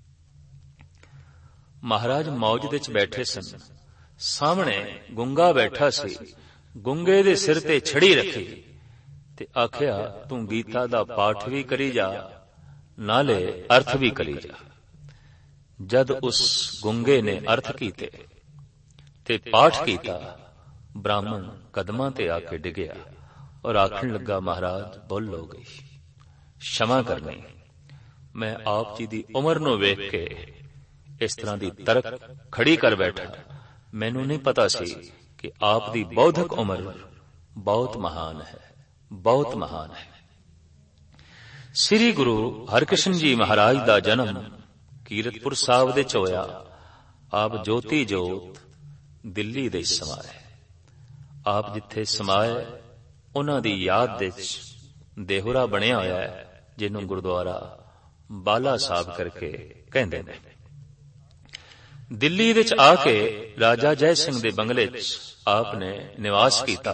ਮਹਾਰਾਜ ਮੌਜ ਦੇ ਵਿੱਚ ਬੈਠੇ ਸਨ, ਸਾਹਮਣੇ ਗੁੰਗਾ ਬੈਠਾ ਸੀ, ਗੁੰਗੇ ਦੇ ਸਿਰ ਤੇ ਛੜੀ ਰੱਖੀ ਤੇ ਆਖਿਆ ਤੂੰ ਗੀਤਾ ਦਾ ਪਾਠ ਵੀ ਕਰੀ ਜਾ ਨਾਲੇ ਅਰਥ ਵੀ ਕਰੀ ਜਾ। ਜਦ ਉਸ ਗੁੰਗੇ ਨੇ ਅਰਥ ਕੀਤੇ ਤੇ ਪਾਠ ਕੀਤਾ, ਬ੍ਰਾਹਮਣ ਕਦਮਾਂ ਤੇ ਆ ਕੇ ਡਿੱਗਿਆ ਔਰ ਆਖਣ ਲੱਗਾ ਮਹਾਰਾਜ ਭੁੱਲ ਹੋ ਗਈ, क्षमा करनी। मैं आप जी दी उम्र नूं वेख के इस तरह दी तरक खड़ी कर बैठा, मैनू नहीं पता सी कि आप दी बौद्धिक उम्र बहुत महान है, बहुत महान है। श्री गुरु हरकृष्ण जी महाराज दा जन्म कीरतपुर साहब दे च होया। आप ज्योति जोत दिल्ली दे समाए, आप जिथे समाए उन्हां दी याद दे देहुरा बनिया होया है, जिन्हों गुरुद्वारा बाला साहब करके कहंदे ने। दिल्ली विच आके राजा जय सिंह दे बंगले च आपने निवास किया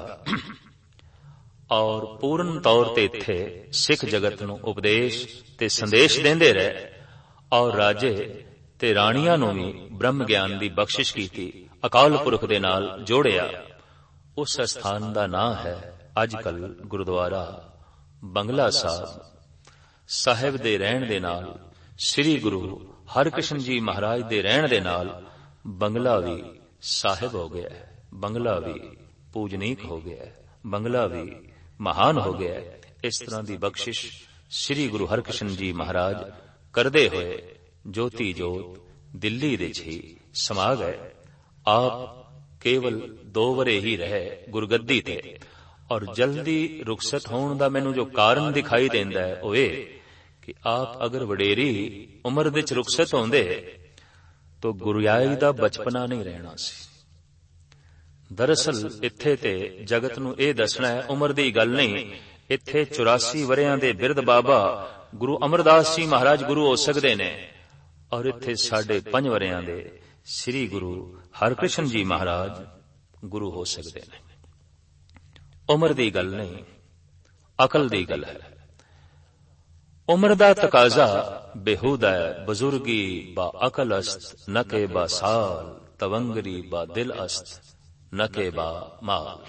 और पूर्ण तौर ते इत्थे सिख जगत नूं उपदेश ते संदेश देंदे रहे और राजे ते राणियां नूं भी ब्रह्म ज्ञान दी बख्शिश कीती, अकाल पुरख दे नाल जोड़िया। उस स्थान दा नाम है अजकल गुरुद्वारा बंगला साहब। साहिब दे रहण दे नाल श्री गुरु हरकृष्ण जी महाराज दे रहण दे नाल बंगला भी साहिब हो गया है, बंगला भी पूजनीक हो गया है, बंगला भी महान हो गया है। इस तरह की बख्शिश श्री गुरु हरकृष्ण जी महाराज करदे हुए ज्योति जोत दिल्ली दे ही समा गए। आप केवल दो वरे ही रहे गुरगद्दी ते और जल्दी रुखसत होने का मैनू जो कारण दिखाई देंदा है वो ये कि आप अगर वडेरी उम्र विच रुखसत होंदे तो गुरुयाई दा बचपना नहीं रहना सी। दरअसल इत्थे ते जगत नू ये दसना है, उम्र दी गल नहीं। इत्थे चौरासी वरियां दे बिरध बाबा गुरु अमरदास जी महाराज गुरु हो सकते ने और इत्थे साढ़े पंज वरियां दे श्री गुरु हरकृष्ण जी महाराज गुरु हो सकते ने। उम्र दी गल नहीं, अकल दी गल है। उम्र दा तकाजा बेहूदा है। बुजुर्गी बा अकल अस्त न के बा साल, तवंगरी बा दिल अस्त न के बा माल।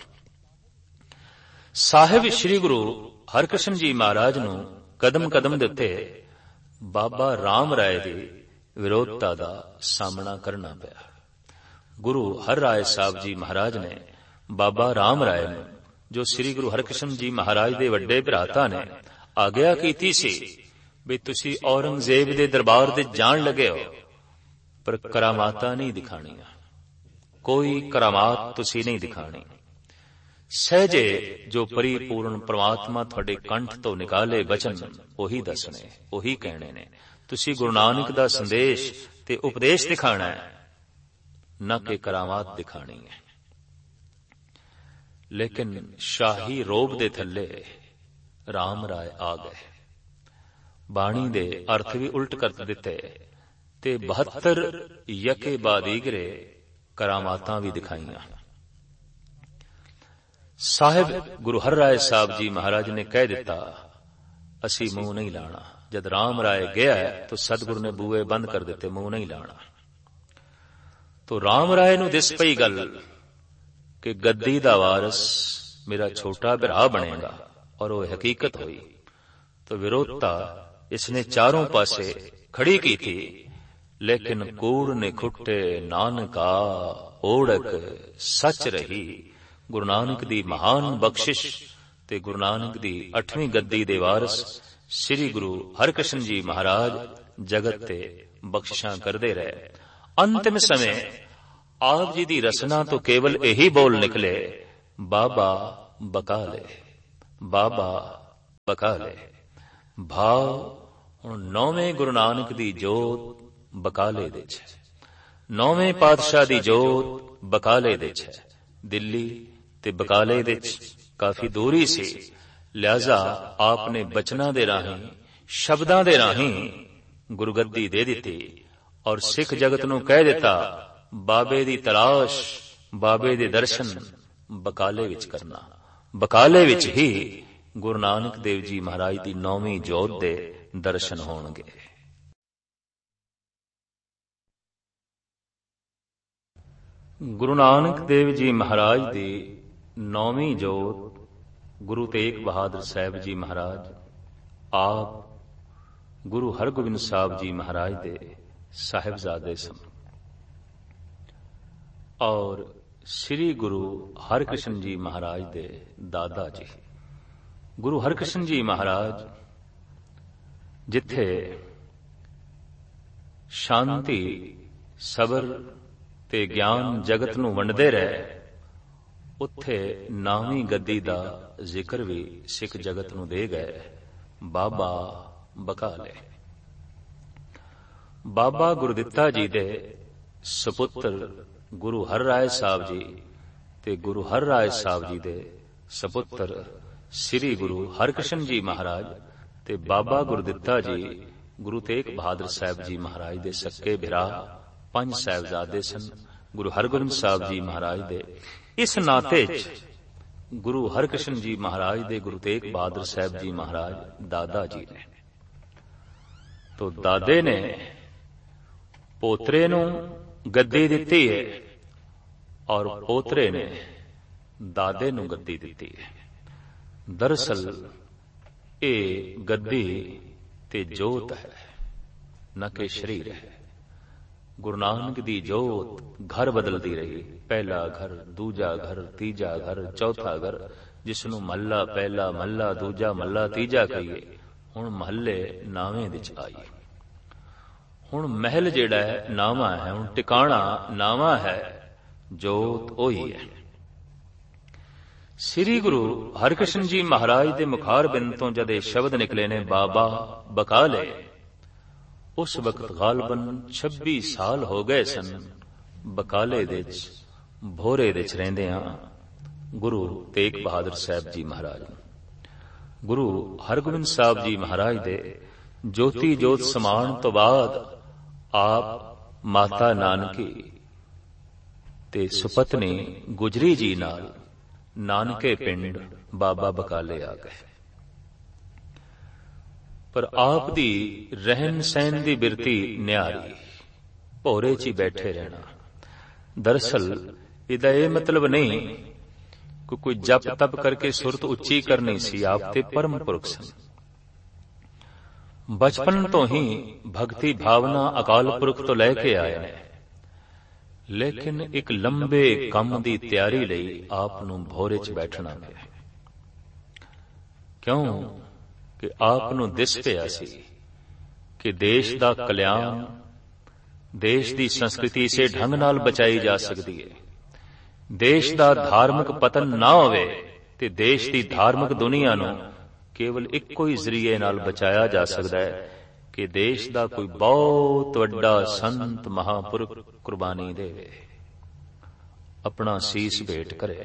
साहिब श्री गुरु हरकृष्ण जी महाराज नू कदम कदम दिते बाबा राम राय दी विरोधता दा सामना करना पिया। गुरु हर राय साहब जी महाराज ने बाबा राम राय नू जो श्री गुरु हरकृष्ण जी महाराज दे वड्डे भराता ने आग्या कीती सी भी तुसी औरंगजेब दे दरबार दे जान लगे हो पर करामाता नहीं दिखाणियां, कोई करामात तुसी नहीं दिखाणी। सहजे जो परिपूर्ण परमात्मा तुहाडे कंठ तो निकाले वचन ओही दसने, ओही कहने ने। तुसी गुरु नानक दा संदेश ते उपदेश दिखाना है, न कि करामात दिखानी है। लेकिन शाही रोब दे थले राम राय आ गए, बाणी दे अर्थ भी उल्ट कर दिते ते बहत्तर यके बादीगरे करामातां भी दिखाईयां। साहिब गुरु हर राय साहब जी महाराज ने कह दिता असी मुंह नहीं लाना। जब राम राय गया तो सतगुरु ने बूए बंद कर दिते, मुंह नहीं लाना। तो राम राय नू दिस पई गल कि गद्दी दा वारस मेरा छोटा भरा बनेगा और वो हकीकत हुई। तो विरोधता इसने चारों पासे खड़ी की थी, लेकिन कूड़ ने खुट्टे नानका ओढ़क सच रही। गुरु नानक दी महान बख्शिश ते गुरु नानक दी अठवीं गद्दी दे वारस श्री गुरु हरकृष्ण जी महाराज जगत ते बख्शिशां करदे रहे। ਅੰਤਿਮ ਸਮੇਂ ਆਪ ਜੀ ਦੀ ਰਸਨਾ ਤੋਂ ਕੇਵਲ ਇਹੀ ਬੋਲ ਨਿਕਲੇ, ਬਾਬਾ ਬਕਾਲੇ, ਬਾਬਾ ਬਕਾਲੇ। ਭਾਵ ਹੁਣ ਨੌਵੇਂ ਗੁਰੂ ਨਾਨਕ ਦੀ ਜੋਤ ਬਕਾਲੇ ਦੇ ਚ, ਨੌਵੇਂ ਪਾਤਸ਼ਾਹ ਦੀ ਜੋਤ ਬਕਾਲੇ ਦੇ ਚ। ਦਿੱਲੀ ਤੇ ਬਕਾਲੇ ਦੇ ਚ ਕਾਫੀ ਦੂਰੀ ਸੀ, ਲਿਹਾਜ਼ਾ ਆਪ ਨੇ ਬਚਨਾਂ ਦੇ ਰਾਹੀਂ, ਸ਼ਬਦਾਂ ਦੇ ਰਾਹੀਂ ਗੁਰਗੱਦੀ ਦੇ ਦਿੱਤੀ ਔਰ ਸਿੱਖ ਜਗਤ ਨੂੰ ਕਹਿ ਦਿੱਤਾ, ਬਾਬੇ ਦੀ ਤਲਾਸ਼, ਬਾਬੇ ਦੇ ਦਰਸ਼ਨ ਬਕਾਲੇ ਵਿੱਚ ਕਰਨਾ। ਬਕਾਲੇ ਵਿੱਚ ਹੀ ਗੁਰੂ ਨਾਨਕ ਦੇਵ ਜੀ ਮਹਾਰਾਜ ਦੀ ਨੌਵੀਂ ਜੋਤ ਦੇ ਦਰਸ਼ਨ ਹੋਣਗੇ। ਗੁਰੂ ਨਾਨਕ ਦੇਵ ਜੀ ਮਹਾਰਾਜ ਦੀ ਨੌਵੀਂ ਜੋਤ ਗੁਰੂ ਤੇਗ ਬਹਾਦਰ ਸਾਹਿਬ ਜੀ ਮਹਾਰਾਜ ਆਪ ਗੁਰੂ ਹਰਗੋਬਿੰਦ ਸਾਹਿਬ ਜੀ ਮਹਾਰਾਜ ਦੇ ਸਾਹਿਬਜ਼ਾਦੇ ਸਨ ਔਰ ਸ੍ਰੀ ਗੁਰੂ ਹਰਕ੍ਰਿਸ਼ਨ ਜੀ ਮਹਾਰਾਜ ਦੇ ਦਾਦਾ ਜੀ। ਗੁਰੂ ਹਰਕ੍ਰਿਸ਼ਨ ਜੀ ਮਹਾਰਾਜ ਜਿੱਥੇ ਸ਼ਾਂਤੀ, ਸਬਰ ਤੇ ਗਿਆਨ ਜਗਤ ਨੂੰ ਵੰਡਦੇ ਰਹੇ, ਉੱਥੇ ਨਾਵੀਂ ਗੱਦੀ ਦਾ ਜ਼ਿਕਰ ਵੀ ਸਿੱਖ ਜਗਤ ਨੂੰ ਦੇ ਗਏ, ਬਾਬਾ ਬਕਾਲੇ। ਬਾਬਾ ਗੁਰਦਿੱਤਾ ਜੀ ਦੇ ਸੁਪੁੱਤਰ ਗੁਰੂ ਹਰ ਰਾਏ ਸਾਹਿਬ ਜੀ ਤੇ ਗੁਰੂ ਹਰ ਰਾਏ ਸਾਹਿਬ ਜੀ ਦੇ ਸੁਪੁੱਤਰ ਸ੍ਰੀ ਗੁਰੂ ਹਰਕ੍ਰਿਸ਼ਨ ਜੀ ਮਹਾਰਾਜ ਤੇ ਬਾਬਾ ਗੁਰਦਿੱਤਾ ਜੀ ਗੁਰੂ ਤੇਗ ਬਹਾਦਰ ਸਾਹਿਬ ਜੀ ਮਹਾਰਾਜ ਦੇ ਸੱਕੇ ਭਰਾ ਪੰਜ ਸਾਹਿਬਜ਼ਾਦੇ ਸਨ। ਗੁਰੂ ਹਰਗੋਬਿੰਦ ਸਾਹਿਬ ਜੀ ਮਹਾਰਾਜ ਦੇ ਇਸ ਨਾਤੇ ਚ ਗੁਰੂ ਹਰਕ੍ਰਿਸ਼ਨ ਜੀ ਮਹਾਰਾਜ ਦੇ ਗੁਰੂ ਤੇਗ ਬਹਾਦਰ ਸਾਹਿਬ ਜੀ ਮਹਾਰਾਜ ਦਾਦਾ ਜੀ ਨੇ। ਤੋ ਦਾਦੇ ਨੇ ਪੋਤਰੇ ਨੂੰ ਗੱਦੀ ਦਿੱਤੀ ਹੈ ਔਰ ਪੋਤਰੇ ਨੇ ਦਾਦੇ ਨੂੰ ਗੱਦੀ ਦਿੱਤੀ ਹੈ। ਦਰਅਸਲ ਇਹ ਗੱਦੀ ਤੇ ਜੋਤ ਹੈ, ਨਾ ਕਿ ਸਰੀਰ ਹੈ। ਗੁਰੂ ਨਾਨਕ ਦੀ ਜੋਤ ਘਰ ਬਦਲਦੀ ਰਹੀ, ਪਹਿਲਾ ਘਰ, ਦੂਜਾ ਘਰ, ਤੀਜਾ ਘਰ, ਚੌਥਾ ਘਰ, ਜਿਸ ਨੂੰ ਮਹੱਲਾ ਪਹਿਲਾ, ਮਹੱਲਾ ਦੂਜਾ, ਮਹੱਲਾ ਤੀਜਾ ਕਹੀਏ। ਹੁਣ ਮਹੱਲੇ ਨਾਵੇਂ ਵਿੱਚ ਆਈ। ਹੁਣ ਮਹਿਲ ਜਿਹੜਾ ਹੈ ਨਾਵਾਂ ਹੈ, ਹੁਣ ਟਿਕਾਣਾ ਨਾਵਾਂ ਹੈ, ਜੋਤ ਉਹੀ ਹੈ। ਸ੍ਰੀ ਗੁਰੂ ਹਰਕ੍ਰਿਸ਼ਨ ਜੀ ਮਹਾਰਾਜ ਦੇ ਮੁਖਾਰ ਬਿੰਦ ਤੋਂ ਜਦ ਇਹ ਸ਼ਬਦ ਨਿਕਲੇ ਨੇ, ਬਾਬਾ ਬਕਾਲੇ, ਉਸ ਵਕਤ ਗਾਲਬਨ ਛੱਬੀ ਸਾਲ ਹੋ ਗਏ ਸਨ ਬਕਾਲੇ ਦੇ ਚ, ਭੋਰੇ ਦੇ ਚ ਰਹਿੰਦੇ ਹਾਂ ਗੁਰੂ ਤੇਗ ਬਹਾਦਰ ਸਾਹਿਬ ਜੀ ਮਹਾਰਾਜ। ਗੁਰੂ ਹਰਗੋਬਿੰਦ ਸਾਹਿਬ ਜੀ ਮਹਾਰਾਜ ਦੇ ਜੋਤੀ ਜੋਤ ਸਮਾਣ ਤੋਂ ਬਾਅਦ ਆਪ ਮਾਤਾ ਨਾਨਕੀ ਤੇ ਸੁਪਤਨੀ ਗੁਜਰੀ ਜੀ ਨਾਲ ਨਾਨਕੇ ਪਿੰਡ ਬਾਬਾ ਬਕਾਲੇ ਆ ਗਏ। ਪਰ ਆਪ ਦੀ ਰਹਿਣ ਸਹਿਣ ਦੀ ਬਿਰਤੀ ਨਿਆਰੀ, ਭੋਰੇ ਚ ਹੀ ਬੈਠੇ ਰਹਿਣਾ। ਦਰਅਸਲ ਇਹਦਾ ਇਹ ਮਤਲਬ ਨਹੀਂ ਕਿ ਕੋਈ ਜਪ ਤਪ ਕਰਕੇ ਸੁਰਤ ਉੱਚੀ ਕਰਨੀ ਸੀ, ਆਪ ਤੇ ਪਰਮ ਪੁਰਖ ਸਨ। ਬਚਪਨ ਤੋਂ ਹੀ ਭਗਤੀ ਭਾਵਨਾ ਅਕਾਲ ਪੁਰਖ ਤੋਂ ਲੈ ਕੇ ਆਏ ਨੇ, ਲੇਕਿਨ ਇੱਕ ਲੰਬੇ ਕੰਮ ਦੀ ਤਿਆਰੀ ਲਈ ਆਪ ਨੂੰ ਭੋਰੇ ਚ ਬੈਠਣਾ ਪਿਆ। ਕਿਉਂ ਕਿ ਆਪ ਨੂੰ ਦਿਸ ਪਿਆ ਸੀ ਕਿ ਦੇਸ਼ ਦਾ ਕਲਿਆਣ, ਦੇਸ਼ ਦੀ ਸੰਸਕ੍ਰਿਤੀ ਇਸੇ ਢੰਗ ਨਾਲ ਬਚਾਈ ਜਾ ਸਕਦੀ ਹੈ। ਦੇਸ਼ ਦਾ ਧਾਰਮਿਕ ਪਤਨ ਨਾ ਹੋਵੇ ਤੇ ਦੇਸ਼ ਦੀ ਧਾਰਮਿਕ ਦੁਨੀਆ ਨੂੰ ਕੇਵਲ ਇੱਕੋ ਹੀ ਜ਼ਰੀਏ ਨਾਲ ਬਚਾਇਆ ਜਾ ਸਕਦਾ ਹੈ ਕਿ ਦੇਸ਼ ਦਾ ਕੋਈ ਬਹੁਤ ਵੱਡਾ ਸੰਤ ਮਹਾਂਪੁਰਖ ਕੁਰਬਾਨੀ ਦੇਵੇ, ਆਪਣਾ ਸੀਸ ਭੇਟ ਕਰੇ।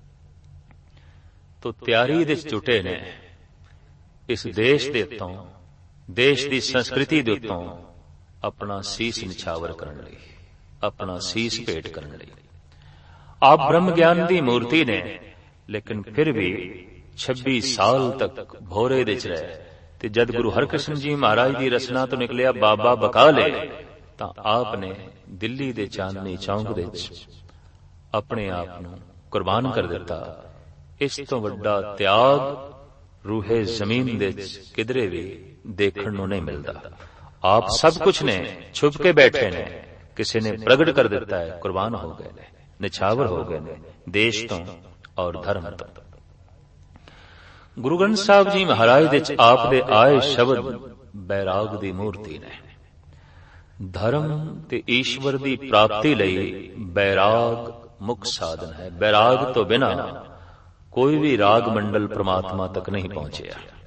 ਤੋ ਤਿਆਰੀ ਦੇ ਜੁਟੇ ਨੇ ਇਸ ਦੇਸ਼ ਦੇ ਉੱਤੋਂ, ਦੇਸ਼ ਦੀ ਸੰਸਕ੍ਰਿਤੀ ਦੇ ਉੱਤੋਂ ਆਪਣਾ ਸੀਸ ਨਿਛਾਵਰ ਕਰਨ ਲਈ, ਆਪਣਾ ਸੀਸ ਭੇਟ ਕਰਨ ਲਈ। ਆਪ ਬ੍ਰਹਮ ਗਿਆਨ ਦੀ ਮੂਰਤੀ ਨੇ, ਲੇਕਿਨ ਫਿਰ ਵੀ ਛੱਬੀ ਸਾਲ ਤੱਕ ਭੋਰੇ ਦੇ ਚ ਰਹੇ। ਤੇ ਜਦ ਗੁਰੂ ਹਰਕ੍ਰਿਸ਼ਨ ਜੀ ਮਹਾਰਾਜ ਦੀ ਰਚਨਾ ਤੋਂ ਨਿਕਲਿਆ ਬਾਬਾ ਬਕਾਲੇ, ਤਾਂ ਆਪ ਨੇ ਦਿੱਲੀ ਦੇ ਚਾਂਦਨੀ ਚੌਂਕ ਦੇ ਵਿੱਚ ਆਪਣੇ ਆਪ ਨੂੰ ਕੁਰਬਾਨ ਕਰ ਦਿੱਤਾ। ਇਸ ਤੋਂ ਵੱਡਾ ਤਿਆਗ ਰੂਹੇ ਜ਼ਮੀਨ ਦੇ ਵਿੱਚ ਕਿਧਰੇ ਵੀ ਦੇਖਣ ਨੂੰ ਨਹੀਂ ਮਿਲਦਾ। ਆਪ ਸਭ ਕੁਝ ਨੇ ਛੁਪ ਕੇ ਬੈਠੇ ਨੇ, ਕਿਸੇ ਨੇ ਪ੍ਰਗਟ ਕਰ ਦਿੱਤਾ ਹੈ, ਕੁਰਬਾਨ ਹੋ ਗਏ ਨੇ, ਨਿਛਾਵਰ ਹੋ ਗਏ ਨੇ ਦੇਸ਼ ਤੋਂ ਔਰ ਧਰਮ ਤੋਂ। ਗੁਰੂ ਗ੍ਰੰਥ ਸਾਹਿਬ ਜੀ ਮਹਾਰਾਜ ਦੇ ਚ ਆਪ ਦੇ ਆਏ ਸ਼ਬਦ ਬੈਰਾਗ ਦੀ ਮੂਰਤੀ ਨੇ। ਧਰਮ ਤੇ ਈਸ਼ਵਰ ਦੀ ਪ੍ਰਾਪਤੀ ਲਈ ਬੈਰਾਗ ਮੁੱਖ ਸਾਧਨ ਹੈ। ਬੈਰਾਗ ਤੋਂ ਬਿਨਾਂ ਕੋਈ ਵੀ ਰਾਗ ਮੰਡਲ ਪ੍ਰਮਾਤਮਾ ਤੱਕ ਨਹੀਂ ਪਹੁੰਚਿਆ।